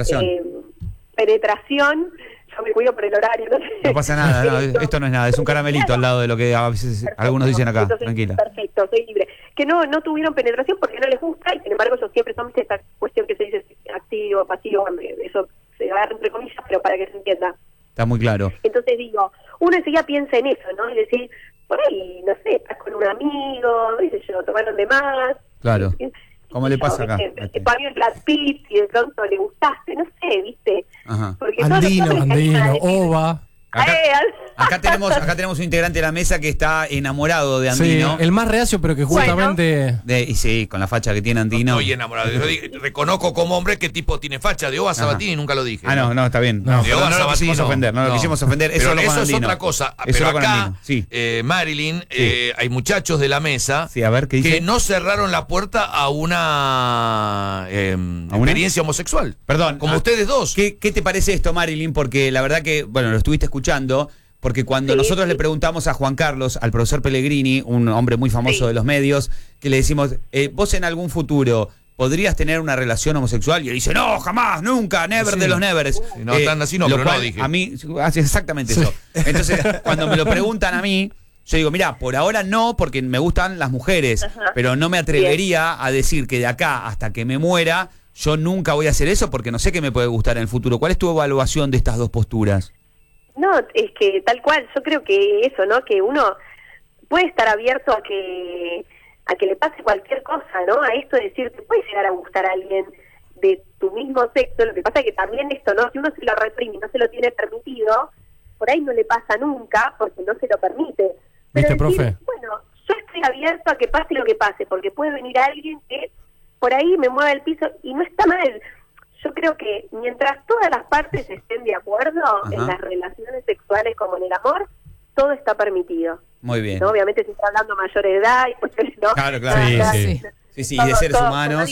penetración. Yo me cuido por el horario. No pasa nada, no, esto no es nada, es un caramelito al lado de lo que a veces algunos dicen acá. Entonces, tranquila. Perfecto, soy libre. Que no tuvieron penetración porque no les gusta, y sin embargo ellos siempre son esta cuestión que se dice activo, pasivo, eso se agarra entre comillas, pero para que se entienda. Está muy claro. Entonces digo, uno enseguida piensa en eso, ¿no? Y decir, por ahí, no sé, estás con un amigo, dice yo, tomaron de más. Claro. ¿Cómo le pasa acá? Parió el Brad Pitt y de pronto le gustaste, no sé, ¿viste? Ajá. Porque Andino, Ova. Acá tenemos un integrante de la mesa que está enamorado de Andino. Sí, el más reacio, pero que justamente... Y sí, con la facha que tiene Andino. No estoy enamorado. Yo reconozco como hombre qué tipo tiene facha. De Ova Sabatini nunca lo dije. No, está bien. No, de Ova no lo quisimos ofender, no lo quisimos ofender. Pero eso es otra cosa. Pero acá, Marilyn, hay muchachos de la mesa a ver, ¿qué dice? que no cerraron la puerta a una experiencia homosexual. Perdón. Como ustedes dos. ¿Qué te parece esto, Marilyn? Porque la verdad que, bueno, lo estuviste escuchando, porque cuando nosotros le preguntamos a Juan Carlos, al profesor Pellegrini, un hombre muy famoso de los medios, que le decimos, vos en algún futuro ¿podrías tener una relación homosexual? Y él dice, no, jamás, nunca, never de los nevers. No, tan así no, pero cual, no dije. A mí hace exactamente eso. Entonces, cuando me lo preguntan a mí, yo digo, mira, por ahora no, porque me gustan las mujeres, pero no me atrevería a decir que de acá hasta que me muera, yo nunca voy a hacer eso porque no sé qué me puede gustar en el futuro. ¿Cuál es tu evaluación de estas dos posturas? No, es que tal cual, yo creo que eso, ¿no? Que uno puede estar abierto a que le pase cualquier cosa, ¿no? A esto de decir, te puede llegar a gustar a alguien de tu mismo sexo. Lo que pasa es que también esto, ¿no? Si uno se lo reprime y no se lo tiene permitido, por ahí no le pasa nunca porque no se lo permite. Pero ¿Viste, decir, profe? bueno, yo estoy abierto a que pase lo que pase, porque puede venir alguien que por ahí me mueva el piso y no está mal. Yo creo que mientras todas las partes estén de acuerdo en las relaciones sexuales como en el amor, todo está permitido. Muy bien. ¿No? Obviamente se está hablando mayor de edad y cuestiones, ¿no? Claro. Sí, y de seres humanos.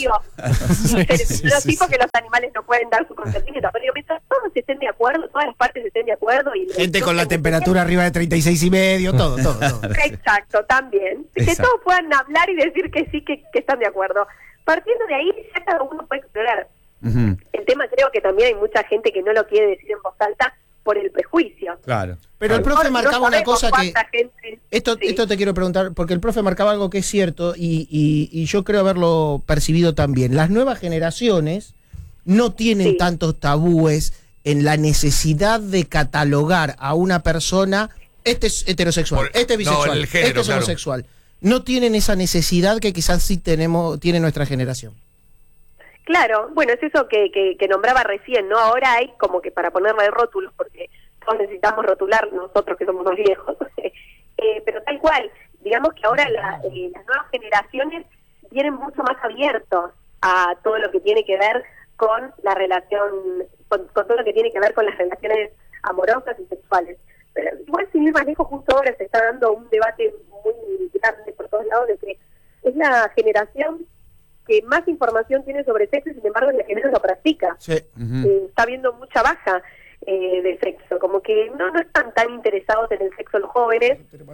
Sí, porque los animales no pueden dar su consentimiento, pero digo, mientras todos estén de acuerdo, todas las partes estén de acuerdo. Y Gente con la temperatura arriba de 36,5, todo. Exacto, también. Que todos puedan hablar y decir que sí, que están de acuerdo. Partiendo de ahí, ya cada uno puede explorar. El tema, creo que también hay mucha gente que no lo quiere decir en voz alta por el prejuicio. Claro. Pero el profe marcaba una cosa que... Gente, Esto te quiero preguntar, porque el profe marcaba algo que es cierto y yo creo haberlo percibido también. Las nuevas generaciones no tienen tantos tabúes en la necesidad de catalogar a una persona, este es heterosexual, este es bisexual, el género, este es homosexual. No tienen esa necesidad que quizás sí tiene nuestra generación. Claro, bueno, es eso que nombraba recién, ¿no? Ahora hay como que para ponerle rótulos, porque todos necesitamos rotular, nosotros que somos más viejos, pero tal cual, digamos que ahora las nuevas generaciones vienen mucho más abiertos a todo lo que tiene que ver con la relación, con todo lo que tiene que ver con las relaciones amorosas y sexuales. Pero igual, sin ir más lejos, justo ahora se está dando un debate muy grande por todos lados de que es la generación que más información tiene sobre sexo y sin embargo es la que menos lo practica. Está habiendo mucha baja de sexo, como que no están tan interesados en el sexo los jóvenes.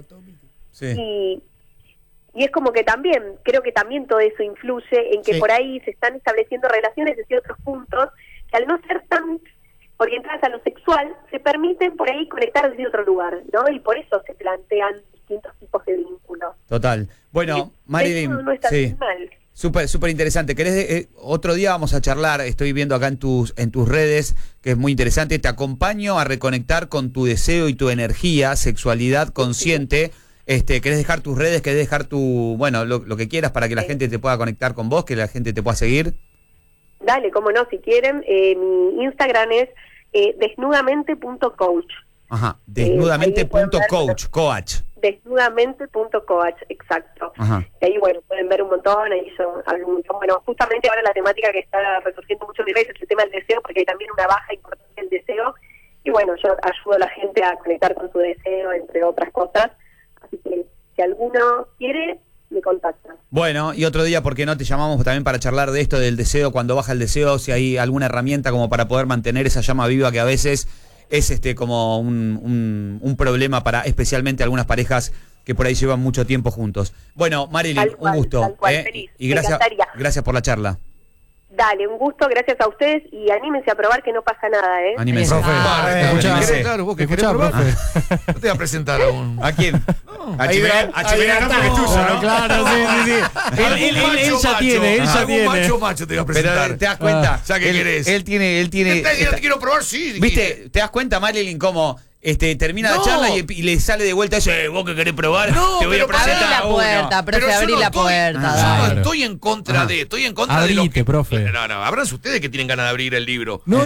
Y es como que también, creo que también todo eso influye en que por ahí se están estableciendo relaciones desde otros puntos que al no ser tan orientadas a lo sexual, se permiten por ahí conectar desde otro lugar, ¿no? Y por eso se plantean distintos tipos de vínculos. Total. Bueno, Marilyn, no está tan mal. Súper interesante. ¿Querés otro día vamos a charlar? Estoy viendo acá en tus redes que es muy interesante. Te acompaño a reconectar con tu deseo y tu energía, sexualidad consciente. ¿Querés dejar tus redes? ¿Querés dejar lo que quieras para que la gente te pueda conectar con vos, que la gente te pueda seguir? Dale, cómo no, si quieren. Mi Instagram es desnudamente.coach. Ajá, desnudamente.coach, coach. Desnudamente.coach, exacto. Y ahí, bueno, pueden ver un montón, ahí yo hablo un montón. Bueno, justamente ahora la temática que está resurgiendo mucho en mis redes es el tema del deseo, porque hay también una baja importancia del deseo. Y bueno, yo ayudo a la gente a conectar con su deseo, entre otras cosas. Así que si alguno quiere, me contacta. Bueno, y otro día, ¿por qué no te llamamos también para charlar de esto, del deseo, cuando baja el deseo, si hay alguna herramienta como para poder mantener esa llama viva que a veces es como un problema para especialmente algunas parejas que por ahí llevan mucho tiempo juntos. Bueno, Marilyn, un gusto. Feliz. Y gracias por la charla. Dale, un gusto, gracias a ustedes y anímense a probar que no pasa nada, ¿eh? Anímense. Profe, claro, vos que querés probar. No te voy a presentar a un... ¿A quién? A Chimenarán, porque es tuyo, ¿no? Claro, sí. Él ya tiene. Macho te voy a presentar. Pero te das cuenta. Ya que querés. Él tiene. Te quiero probar, sí. ¿Viste? ¿Te das cuenta, Marilyn, cómo termina la charla y le sale de vuelta eso? Vos que querés probar, te voy a presentar abrí la puerta, profe, abrí la puerta. Yo no estoy en contra de, estoy en contra de lo que... profe. No, abranse ustedes que tienen ganas de abrir el libro. No,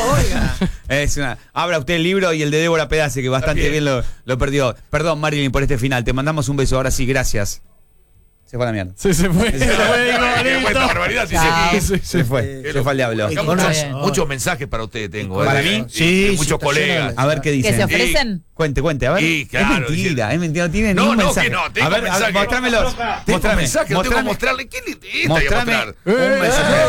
oiga. Abra usted el libro y el de Débora Pedace, que bastante bien lo perdió. Perdón, Marilyn, por este final. Te mandamos un beso. Ahora sí, gracias. Se fue a la mierda. Se fue. Esta barbaridad, se fue. Se fue al diablo. Muchos mensajes para ustedes tengo. ¿Para mí? Sí, muchos colegas. A ver qué dicen. ¿Que se ofrecen? Cuente, a ver. Sí, claro, es mentira, no tiene ningún mensaje. No, tengo a ver, mensaje. Mostrámelos. Tengo mensaje, no tengo que mostrarle. ¿Qué le mostrame un mensaje?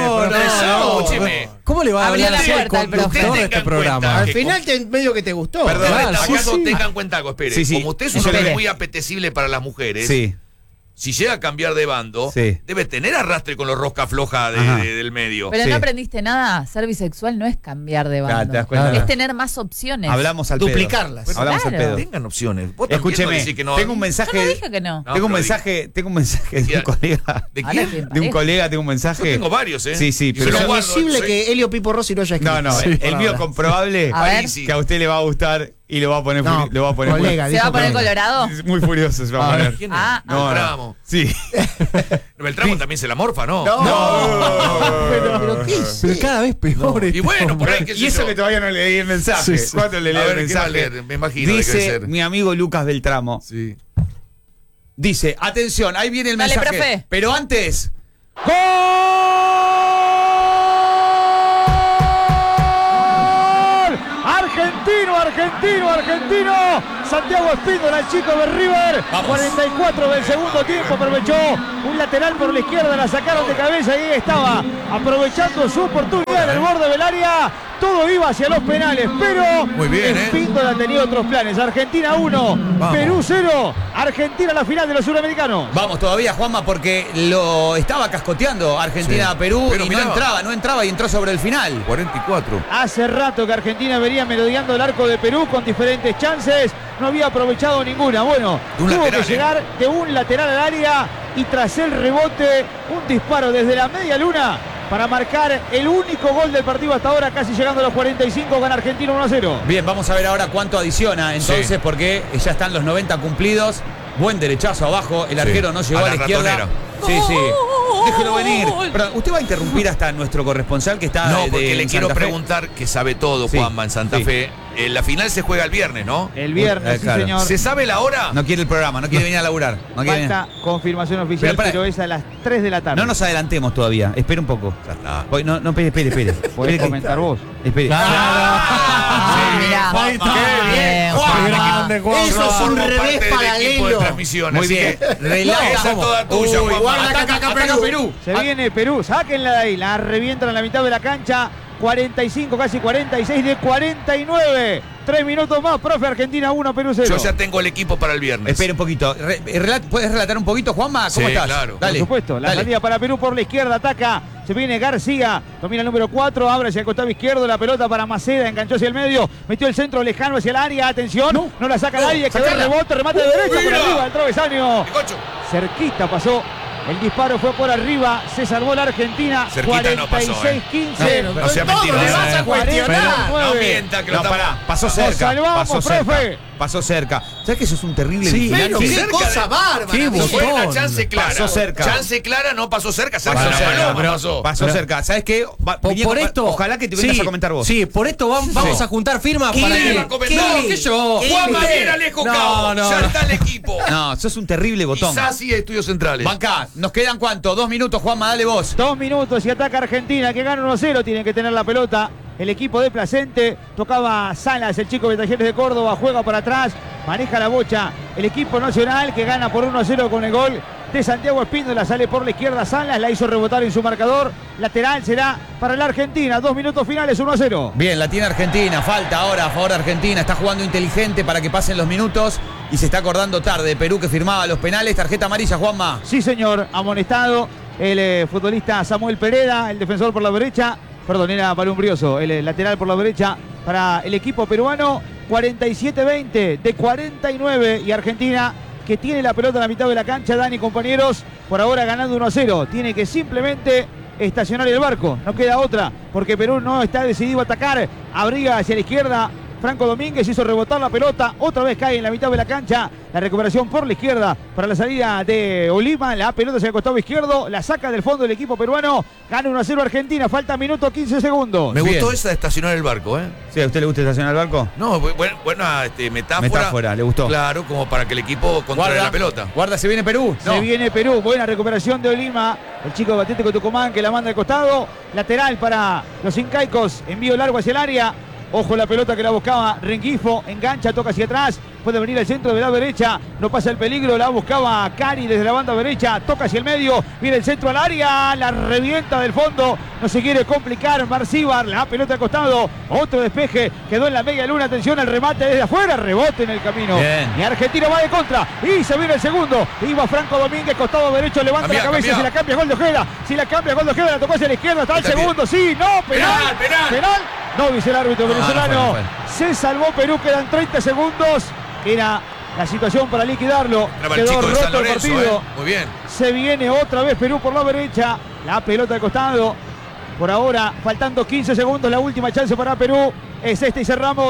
No. ¿Cómo le va a hablar así al conductor de este programa? Al final medio que te gustó. Perdón, ¿acaso tengan cuenta algo? Espere, como usted es un hombre muy apetecible para las mujeres, si llega a cambiar de bando, debe tener arrastre con los rosca floja del medio. Pero no aprendiste nada. Ser bisexual no es cambiar de bando. ¿te das cuenta? Es tener más opciones. Hablamos al duplicarlas. Pedo. Hablamos al pedo. Tengan opciones. Escúcheme, tengo un mensaje. Yo no dije que no. Tengo un mensaje de un colega. ¿De quién? De un colega, tengo un mensaje. Yo tengo varios, Sí, pero es posible que Elio Pipo Rossi lo haya escrito. No, el mío comprobable a ver. que a usted le va a gustar. Y lo va a poner. No, lo va a poner colega, ¿Se va a poner colorado? muy furioso se va a poner. ¿Quién es? No, Beltramo. Sí. Beltramo también se la morfa, ¿no? Pero cada vez peor. Y bueno, por ahí, Y eso que todavía no leí el mensaje. ¿Cuándo le leí el mensaje? Me imagino. Dice mi amigo Lucas Beltramo. Sí. Dice, atención, ahí viene el Dale, mensaje. profe. Pero antes. ¡Gol! Argentino. Santiago Espíndola, el chico de River. Vamos. 44 del segundo tiempo. Aprovechó un lateral por la izquierda. La sacaron de cabeza y ahí estaba aprovechando su oportunidad en el borde del área. Todo iba hacia los penales, pero muy bien, Espíndola tenía otros planes. Argentina 1, Perú 0. Argentina a la final de los Suramericanos. Vamos todavía, Juanma, porque lo estaba cascoteando Argentina a Perú y no entraba y entró sobre el final. 44. Hace rato que Argentina venía merodeando el arco de Perú con diferentes chances. No había aprovechado ninguna. Bueno, tuvo que llegar de un lateral al área y tras el rebote, un disparo desde la media luna para marcar el único gol del partido hasta ahora, casi llegando a los 45, gana Argentina 1-0. Bien, vamos a ver ahora cuánto adiciona entonces, porque ya están los 90 cumplidos. Buen derechazo abajo, el arquero no llegó a la izquierda. Ratonera. Sí. Déjelo venir. Pero usted va a interrumpir hasta nuestro corresponsal que está porque le quiero preguntar, que sabe todo, Juanma, en Santa Fe. La final se juega el viernes, ¿no? El viernes, sí, señor. ¿Se sabe la hora? No quiere el programa, no quiere venir a laburar. Falta confirmación oficial, pero es a las 3 de la tarde. No nos adelantemos todavía, espere un poco. No, espere. Podés comentar vos. Espere. Eso es un revés paralelo. Muy bien. Relata toda tuya, Ataca Perú. Se viene Perú, sáquenla de ahí. La revientan a la mitad de la cancha. 45, casi 46 de 49. 3 minutos más, profe. Argentina 1, Perú 0. Yo ya tengo el equipo para el viernes. Espere un poquito. ¿Puedes relatar un poquito, Juanma? ¿Cómo estás? Claro. Dale. Por supuesto. La salida para Perú por la izquierda. Ataca. Se viene García. Domina el número 4. Abre hacia el costado izquierdo. La pelota para Maceda. Enganchó hacia el medio. Metió el centro lejano hacia el área. Atención. No la saca nadie. Quedó el rebote. Remate de derecha por arriba del travesaño. Cerquita pasó. El disparo fue por arriba, se salvó la Argentina. 46-15. No sea mentira. No mienta que lo pará. Pasó cerca. Profe. Pasó cerca. ¿Sabes que eso es un terrible pero qué cosa bárbara. Fue una chance clara. Pasó cerca. Chance clara, no pasó cerca. Pasó cerca. ¿Sabes qué? Por esto. Ojalá que te vengas a comentar vos. Sí, por esto vamos a juntar firmas para que yo. Juan Manuel Alejo Cabo. Ya está el equipo. No, sos un terrible botón. Y Sassi de Estudios Centrales. Banca, ¿nos quedan cuánto? 2 minutos, Juanma, dale vos. 2 minutos y ataca Argentina, que gana 1-0. Tienen que tener la pelota. El equipo de Placente, tocaba Salas, el chico de Talleres de Córdoba, juega para atrás, maneja la bocha. El equipo nacional que gana por 1-0 con el gol de Santiago Espíndola, sale por la izquierda Salas, la hizo rebotar en su marcador. Lateral será para la Argentina, 2 minutos finales, 1-0. Bien, la tiene Argentina, falta ahora a favor de Argentina, está jugando inteligente para que pasen los minutos y se está acordando tarde. Perú que firmaba los penales, tarjeta amarilla, Juanma. Sí, señor, amonestado el futbolista Samuel Pereda, el defensor por la derecha. Perdón, era para un brioso, el lateral por la derecha para el equipo peruano. 47-20 de 49 y Argentina que tiene la pelota en la mitad de la cancha. Dani, compañeros, por ahora ganando 1-0. Tiene que simplemente estacionar el barco. No queda otra porque Perú no está decidido a atacar. Abriga hacia la izquierda. Franco Domínguez hizo rebotar la pelota. Otra vez cae en la mitad de la cancha. La recuperación por la izquierda para la salida de Olima. La pelota hacia el costado izquierdo. La saca del fondo el equipo peruano. Gana 1-0 Argentina. Falta minuto 15 segundos. Me gustó esa de estacionar el barco, ¿eh? Sí, ¿a usted le gusta estacionar el barco? No, buena metáfora. Le gustó. Claro, como para que el equipo controle la pelota. Guarda, se viene Perú. Se viene Perú. Buena recuperación de Olima. El chico de Atlético Tucumán que la manda al costado. Lateral para los incaicos. Envío largo hacia el área. Ojo la pelota que la buscaba Rengifo, engancha, toca hacia atrás, puede venir al centro de la derecha, no pasa el peligro, la buscaba Cari desde la banda derecha, toca hacia el medio, viene el centro al área, la revienta del fondo, no se quiere complicar Marcíbar, la pelota al costado, otro despeje, quedó en la media luna, atención al remate desde afuera, rebote en el camino. Bien. Y Argentina va de contra, y se viene el segundo, iba Franco Domínguez, costado derecho, levanta la cabeza, si la cambia gol de Ojeda, la tocó hacia la izquierda, está el segundo, sí, no, penal. No, dice el árbitro venezolano. No. Se salvó Perú, quedan 30 segundos. Era la situación para liquidarlo. Quedó roto el partido. Muy bien. Se viene otra vez Perú por la derecha. La pelota al costado. Por ahora, faltando 15 segundos, la última chance para Perú. Es esta y cerramos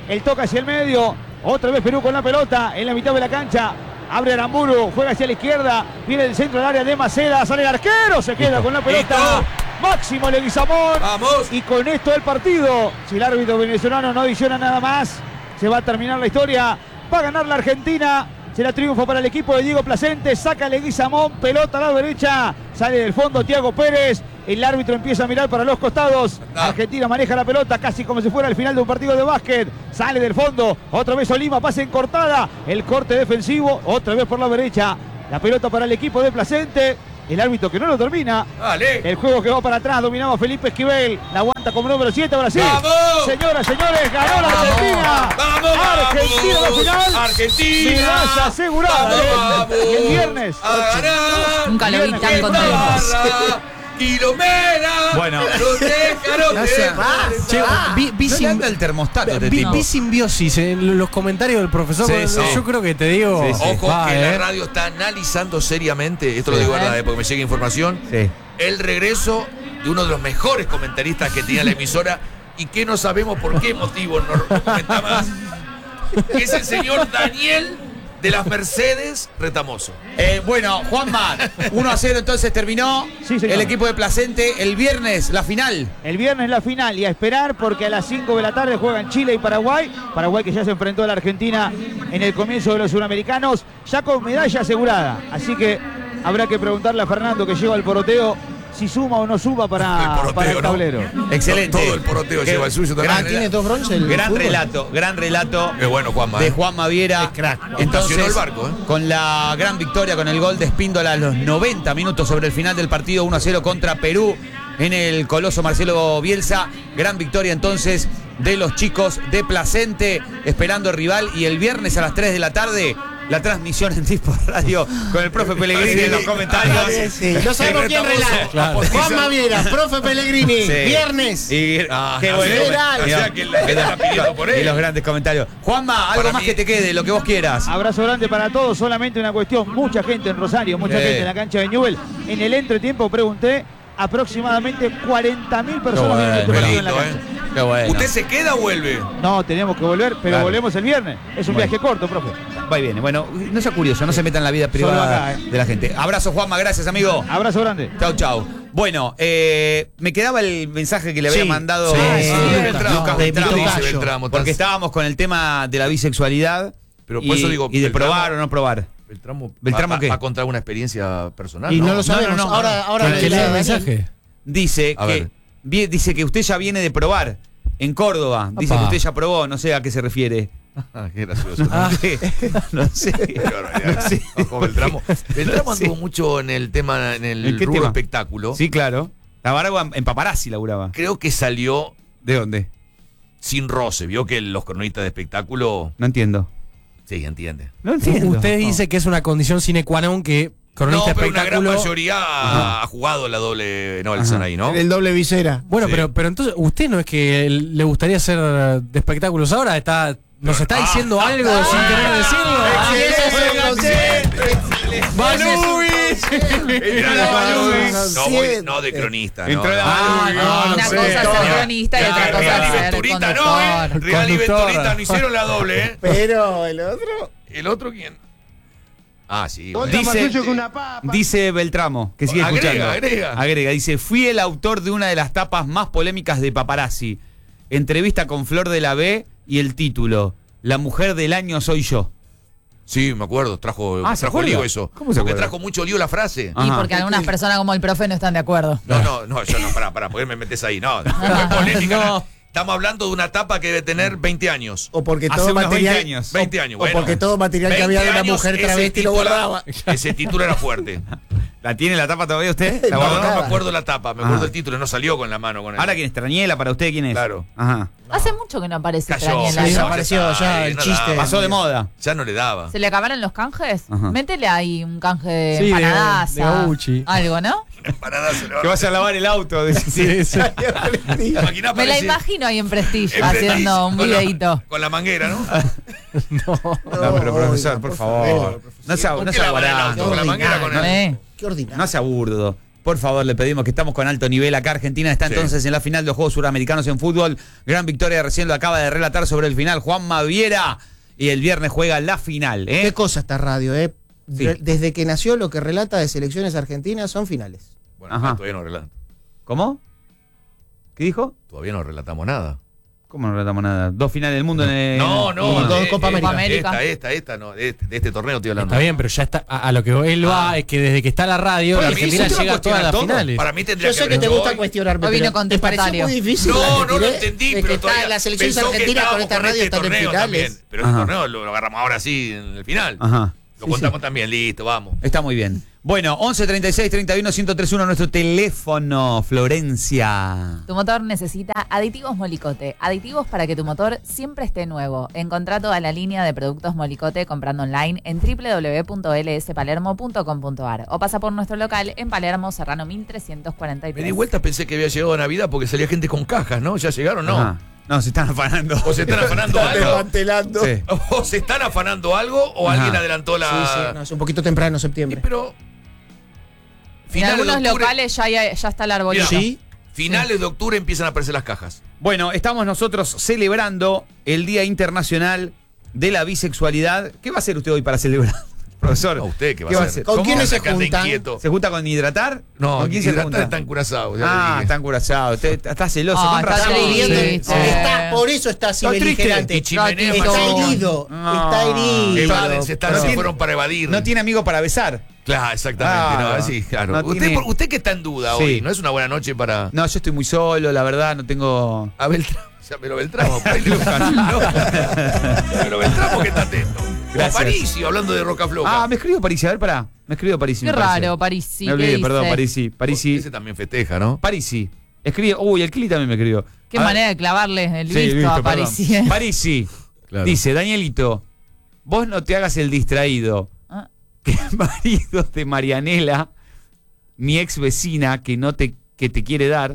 El toque hacia el medio. Otra vez Perú con la pelota en la mitad de la cancha. Abre Aramburu, juega hacia la izquierda. Viene del centro del área de Maceda. Sale el arquero, se queda con la pelota. Máximo Leguizamón. Vamos. Y con esto el partido. Si el árbitro venezolano no adiciona nada más, se va a terminar la historia. Va a ganar la Argentina. Será triunfo para el equipo de Diego Placente. Saca Leguizamón, pelota a la derecha. Sale del fondo Thiago Pérez. El árbitro empieza a mirar para los costados. Argentina maneja la pelota casi como si fuera el final de un partido de básquet. Sale del fondo. Otra vez Olima, pase en cortada. El corte defensivo. Otra vez por la derecha. La pelota para el equipo de Placente. El árbitro que no lo termina. Dale. El juego que va para atrás. Dominaba Felipe Esquivel. La aguanta como número 7. Ahora sí. ¡Vamos! Señoras, señores, ganó la Argentina. ¡Vamos! Argentina la final. Argentina. Medalla asegurada. ¡Vamos! Y el viernes. A ganar. Nunca lo vi tan contento. Quilomera. Bueno. El termostato. Vi simbiosis en los comentarios del profesor. Sí. Yo creo que te digo. Ojo que la radio está analizando seriamente, esto lo digo verdad, porque me llega información, el regreso de uno de los mejores comentaristas que tenía la emisora y que no sabemos por qué motivo no lo comenta más, que es el señor Daniel de las Mercedes Retamoso. Bueno, Juanma, 1-0 entonces terminó. Sí, señor. El equipo de Placente. El viernes, la final. El viernes la final y a esperar porque a las 5 de la tarde juegan Chile y Paraguay. Paraguay que ya se enfrentó a la Argentina en el comienzo de los Suramericanos, ya con medalla asegurada. Así que habrá que preguntarle a Fernando que lleva el poroteo si suma o no suma para el tablero. ¿No? Excelente. Todo el poroteo lleva el suyo también. ¿Tiene 2 bronces? Gran relato. Qué bueno, Juanma. De Juanma Viera. Entonces, el barco, con la gran victoria, con el gol de Espíndola a los 90 minutos sobre el final del partido, 1-0 contra Perú en el Coloso Marcelo Bielsa. Gran victoria entonces de los chicos de Placente, esperando rival. Y el viernes a las 3 de la tarde, la transmisión en Dispo Radio con el profe Pellegrini en los comentarios. No sabemos quién relata. Juanma Viera, profe Pellegrini, viernes. Qué bueno. O sea que la gente está pidiendo por él. Y los grandes comentarios. Juanma, algo más que te quede, lo que vos quieras. Abrazo grande para todos, solamente una cuestión. Mucha gente en Rosario, mucha gente en la cancha de Newell. En el entretiempo pregunté, aproximadamente 40.000 personas vienen este partido en la cancha. Qué bueno. ¿Usted se queda o vuelve? No, tenemos que volver, pero volvemos el viernes. Es un viaje corto, profe. Va y viene. Bueno, no sea curioso, no se meta en la vida privada acá, de la gente. Abrazo, Juanma, gracias, amigo. Abrazo grande. Chau. Bueno, me quedaba el mensaje que le había mandado Lucas Beltramo. Porque estábamos con el tema de la bisexualidad. Pero por eso digo, y de probar o no probar. Beltramo ¿qué? Va a contar una experiencia personal. Y no lo sabemos. Ahora ¿qué lee el mensaje? Dice que usted ya viene de probar en Córdoba. Dice que usted ya probó, no sé a qué se refiere. Qué gracioso. No sé. Ojo, Beltramo anduvo mucho en el tema, en el rubro espectáculo. Sí, claro. Laburaba en Paparazzi, laburaba. Creo que salió. ¿De dónde? Sin roce. Vio que los cronistas de espectáculo. No entiendo. Sí, entiende. No entiendo. Usted dice que es una condición sine qua non que cronista pero espectáculo. una gran mayoría ha jugado la doble Nelson ahí, ¿no? El doble visera. Bueno, pero entonces, ¿usted no es que le gustaría ser de espectáculos ahora? ¿Nos está diciendo algo sin querer decirlo? ¡Manubis! No, de cronista. Una cosa es ser cronista y otra cosa es ser conductor. Real y Venturita no hicieron la doble, Pero el otro. ¿El otro quién? Sí. Dice Beltramo, que sigue escuchando. Agrega. Dice, fui el autor de una de las tapas más polémicas de Paparazzi. Entrevista con Flor de la B y el título, La mujer del año soy yo. Sí, me acuerdo, trajo lío eso. ¿Cómo se porque acuerda? trajo mucho lío la frase. Y porque algunas personas como el profe no están de acuerdo. No, yo no, pará, ¿por qué me metes ahí? No, polémica. No. Estamos hablando de una etapa que debe tener 20 años. O porque todo material, 20 años. O porque todo material que había de una mujer travesti lo guardaba. Ese título era fuerte. ¿La tiene la tapa todavía usted? No me acuerdo la tapa, me acuerdo el título, no salió con la mano. ¿Ahora quién es? ¿Traniela? ¿Para usted quién es? Claro. Ajá. Hace mucho que no aparece Traniela. Sí, desapareció ya el chiste. Pasó de moda. Ya no le daba. ¿Se le acabaron los canjes? Ajá. Métele ahí un canje de empanadaza. Algo, ¿no? Que vas a lavar el auto. Me la imagino ahí en Prestige haciendo un videíto. Con la manguera, ¿no? No, pero profesor, por favor. No sea barato. Con la manguera con el... Qué ordinario. No sea burdo. Por favor, le pedimos que estamos con alto nivel. Acá Argentina está entonces en la final de los Juegos Suramericanos en fútbol. Gran victoria, recién lo acaba de relatar sobre el final Juanma Viera. Y el viernes juega la final. Qué cosa esta radio, Sí. Desde que nació lo que relata de selecciones argentinas son finales. Bueno, todavía no relatamos. ¿Cómo? ¿Qué dijo? Todavía no relatamos nada. ¿Cómo no relatamos nada? 2 finales del mundo en el... No, dos Copa América. Esta, no, de este torneo estoy hablando. Está bien, pero ya está. A lo que él va es que desde que está la radio, la Argentina llega a todas las finales. Para mí tendría Yo sé que te gusta cuestionarme, Hoy vino pero ¿te pareció contestatario. muy difícil? No lo entendí, pero que todavía las selecciones pensó que argentinas con estábamos esta radio están en torneo finales. también, pero el torneo lo agarramos ahora sí en el final. Ajá. Lo contamos también, listo, vamos. Está muy bien. Bueno, 11 36 31 1031 nuestro teléfono, Florencia. Tu motor necesita aditivos Molicote. Aditivos para que tu motor siempre esté nuevo. Encontrá toda la línea de productos Molicote comprando online en www.lspalermo.com.ar o pasa por nuestro local en Palermo, Serrano 1343. Me di vuelta, pensé que había llegado Navidad porque salía gente con cajas, ¿no? ¿Ya llegaron? No. Ajá. No, se están afanando. O se están afanando algo. Desmantelando. Sí. O se están afanando algo o Ajá. alguien adelantó la... Sí, no, es un poquito temprano, septiembre. Pero... En algunos locales ya está el arbolito. Sí. Finales de octubre empiezan a aparecer las cajas. Bueno, estamos nosotros celebrando el Día Internacional de la Bisexualidad. ¿Qué va a hacer usted hoy para celebrar? Profesor, A usted, ¿qué va a hacer? ¿Con ¿Cómo quiénes se anda acá juntan? inquieto? ¿Se junta con Hidratar? No, ¿Con quién se Hidratar junta? está en Curazao. Está encurazado. Usted está celoso. Ah, con está razón. triste. Por eso está así Está triste. beligerante. Y Chimenea Está Machón. herido. No. Está herido. Evádense, Pero se tiene- fueron para evadir. No tiene amigo para besar. Claro, exactamente. Ah, no, sí, claro. no tiene- Usted que está en duda Sí. hoy, ¿no es una buena noche para... No, yo estoy muy solo, la verdad, no tengo... A Beltramo, llámelo Beltramo. por ahí te lo buscan, ¿no? Llámelo Beltramo que está atento. Gracias. O Parisi, hablando de Roca Floja. Ah, me escribió Parisi, a ver, pará. Me escribió Parisi. Qué me parece. raro, Parisi. Me olvidé, ¿qué perdón, dice? Parisi. Parisi. Ese también festeja, ¿no? Parisi. Escribe. Uy, el Kili también me escribió. Qué A ver. manera de clavarle el Sí, visto listo, a perdón. Parisi. Parisi. Claro. Dice, Danielito, vos no te hagas el distraído. Ah. Que el marido de Marianela, mi ex vecina, que te quiere dar,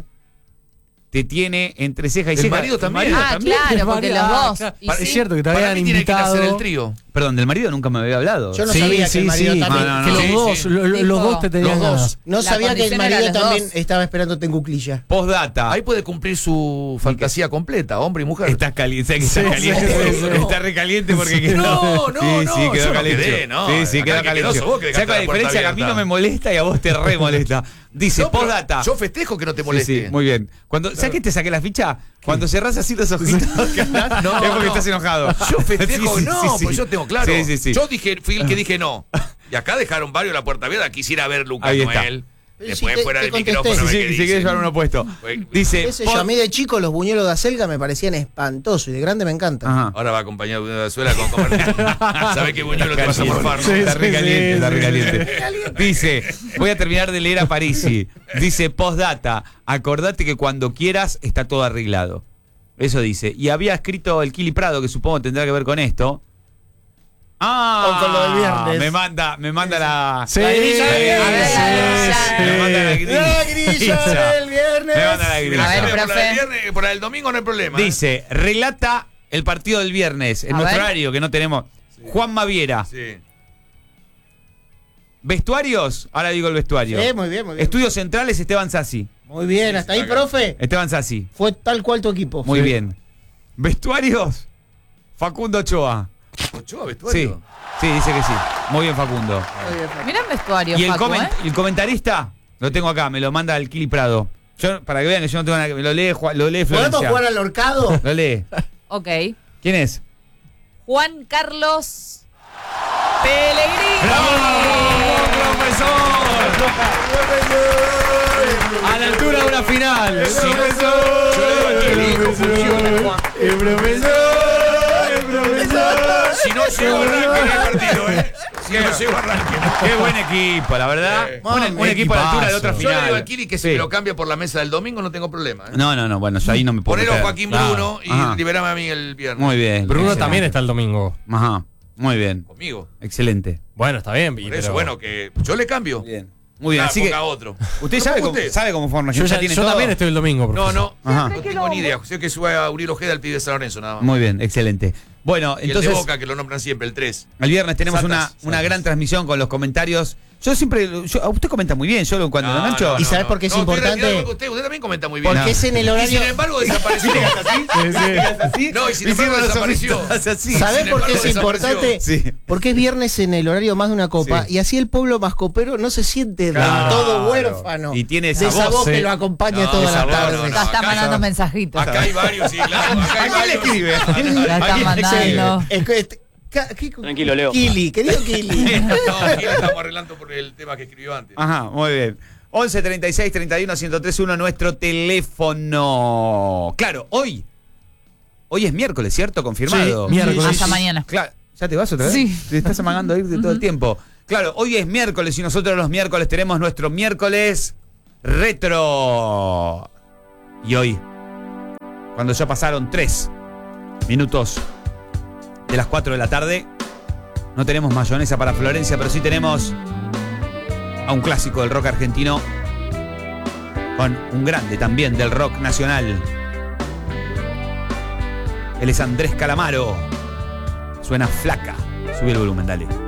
te tiene entre ceja y El ceja. marido también. Ah, claro, porque los dos. Y Es sí. cierto que te Para habían mí tiene que invitado. nacer el trío. Perdón, del marido nunca me había hablado. Yo no sabía que el marido también. No, no, Que no. los Sí, dos, sí. los dos te tenían Los dos. ganas. No La sabía que el condición era marido los también dos. estaba esperándote en cuclilla. Postdata. Ahí puede cumplir su fantasía completa, hombre y mujer. Estás caliente, sé que estás Sí, caliente. sí, sí. Está recaliente porque quedó. No, no, sí, no, sí, quedó yo no caliente. quedé, no. Sí, sí, Acá quedó el que caliente. quedó sos vos que dejaste ¿Sabes la la puerta diferencia? Que a mí no abierta. me molesta y a vos te re molesta. Dice, No, pero postdata. yo festejo que no te Sí, moleste. sí, muy bien. ¿Sabes qué te saqué la ficha? Cuando cerrás así los ojitos que andás, No, es porque no. estás enojado. Yo festejo, Sí, sí, no, sí, sí. pues yo tengo claro. Sí, sí, sí. Yo fui el que dije no. Y acá dejaron varios la puerta abierta. Quisiera ver Lucas Ahí está. Noel. Pero Después si te- fuera te del contesté. micrófono. Sí, a ver qué si querés dice. llevar uno puesto. Pues, Dice, Qué sé yo, a mí de chico los buñuelos de acelga me parecían espantosos y de grande me encantan. Ajá. Ahora va acompañado de una Venezuela con comer. ¿Sabes qué buñuelo te vas a morfar? ¿no? Está re caliente, está re sí, caliente. Dice, voy a terminar de leer a Parisi. Dice, postdata, acordate que cuando quieras está todo arreglado. Eso dice. Y había escrito el Kili Prado, que supongo tendrá que ver con esto. Ah, O con lo del viernes. Me manda la... Sí, La grilla del viernes. Me manda la grilla. La grilla del viernes. Me manda la grilla. A ver, Por la profe. del viernes, por la del domingo no hay problema. Dice, relata el partido del viernes, en A nuestro ver. horario que no tenemos. Juan Maviera. Sí. ¿Vestuarios? Ahora digo el vestuario. Sí, muy bien, muy bien. Estudios centrales, Esteban Sassi. Muy bien, Sí, hasta ahí, está acá. profe. Esteban Sassi. Fue tal cual tu equipo. Muy Sí. bien. ¿Vestuarios? Facundo Ochoa. Ochoa, Sí. vestuario. Sí, dice que sí. Muy bien, Facundo. Muy bien, Facu. Mirá el vestuario, Y el, Facu, ¿eh? el comentarista, lo tengo acá, me lo manda el Kili Prado. Yo, para que vean que yo no tengo nada que... Lo lee ¿Podemos Florencia. jugar al horcado? Lo lee. Ok. ¿Quién es? Juan Carlos Pellegrini. profesor! A la altura de una final. Yo le digo que funciona, Juan. Si no llego arranque en el partido, Si no llego arranque. Qué buen equipo, la verdad. Un equipo a la altura de otra Yo le digo final. al Kili que si Sí. me lo cambia por la mesa del domingo no tengo problema. No, bueno, yo ahí no me puedo Ponelo a meter. Joaquín Claro. Bruno y Ajá. liberame a mí el viernes. Muy bien. Bruno Excelente. también está el domingo. Ajá. Muy bien. Conmigo. Excelente. Bueno, está bien. Por pero- eso, bueno, que yo le cambio. Bien. Muy bien. Ah, Así que ponga otro. usted ¿No sabe ponga cómo, usted? sabe cómo forma. Yo, Ya tiene yo todo. también estoy el domingo, No, profesor. no. Ajá. No tengo ni idea. Sé que sube a Uriel Ojeda el pibe de San Lorenzo, nada más. Muy bien, excelente. Bueno, Y entonces el de Boca, que lo nombran siempre, el 3. el viernes tenemos Santas. una gran transmisión con los comentarios Usted comenta muy bien, yo cuando lo engancho. ¿Y sabes por qué es importante? Usted también comenta muy bien. Porque es en el horario. Y sin embargo desapareció. así? No, y sin embargo desapareció. ¿Sabés por qué es importante? Sí. Porque es viernes en el horario más de una copa y así el pueblo mascopero no se siente del todo huérfano. Y tiene de esa voz que lo acompaña toda la tarde. Ya está mandando mensajitos. Acá hay varios, sí, claro. Acá hay varios. escribe? Ya está mandando. Tranquilo, Leo. Kili, querido Kili. No, aquí le estamos arreglando por el tema que escribió antes. Ajá, muy bien. 11 36 31 1031 nuestro teléfono. Claro, hoy es miércoles, ¿cierto? Confirmado. Sí, miércoles. Hasta mañana. Claro, ¿ya te vas otra vez? Sí. Te estás amagando a irte todo el tiempo. Claro, hoy es miércoles y nosotros los miércoles tenemos nuestro miércoles retro. Y hoy, cuando ya pasaron 3 minutos de las 4 de la tarde, no tenemos mayonesa para Florencia, pero sí tenemos a un clásico del rock argentino con un grande también del rock nacional. Él es Andrés Calamaro. Suena Flaca. Sube el volumen, dale.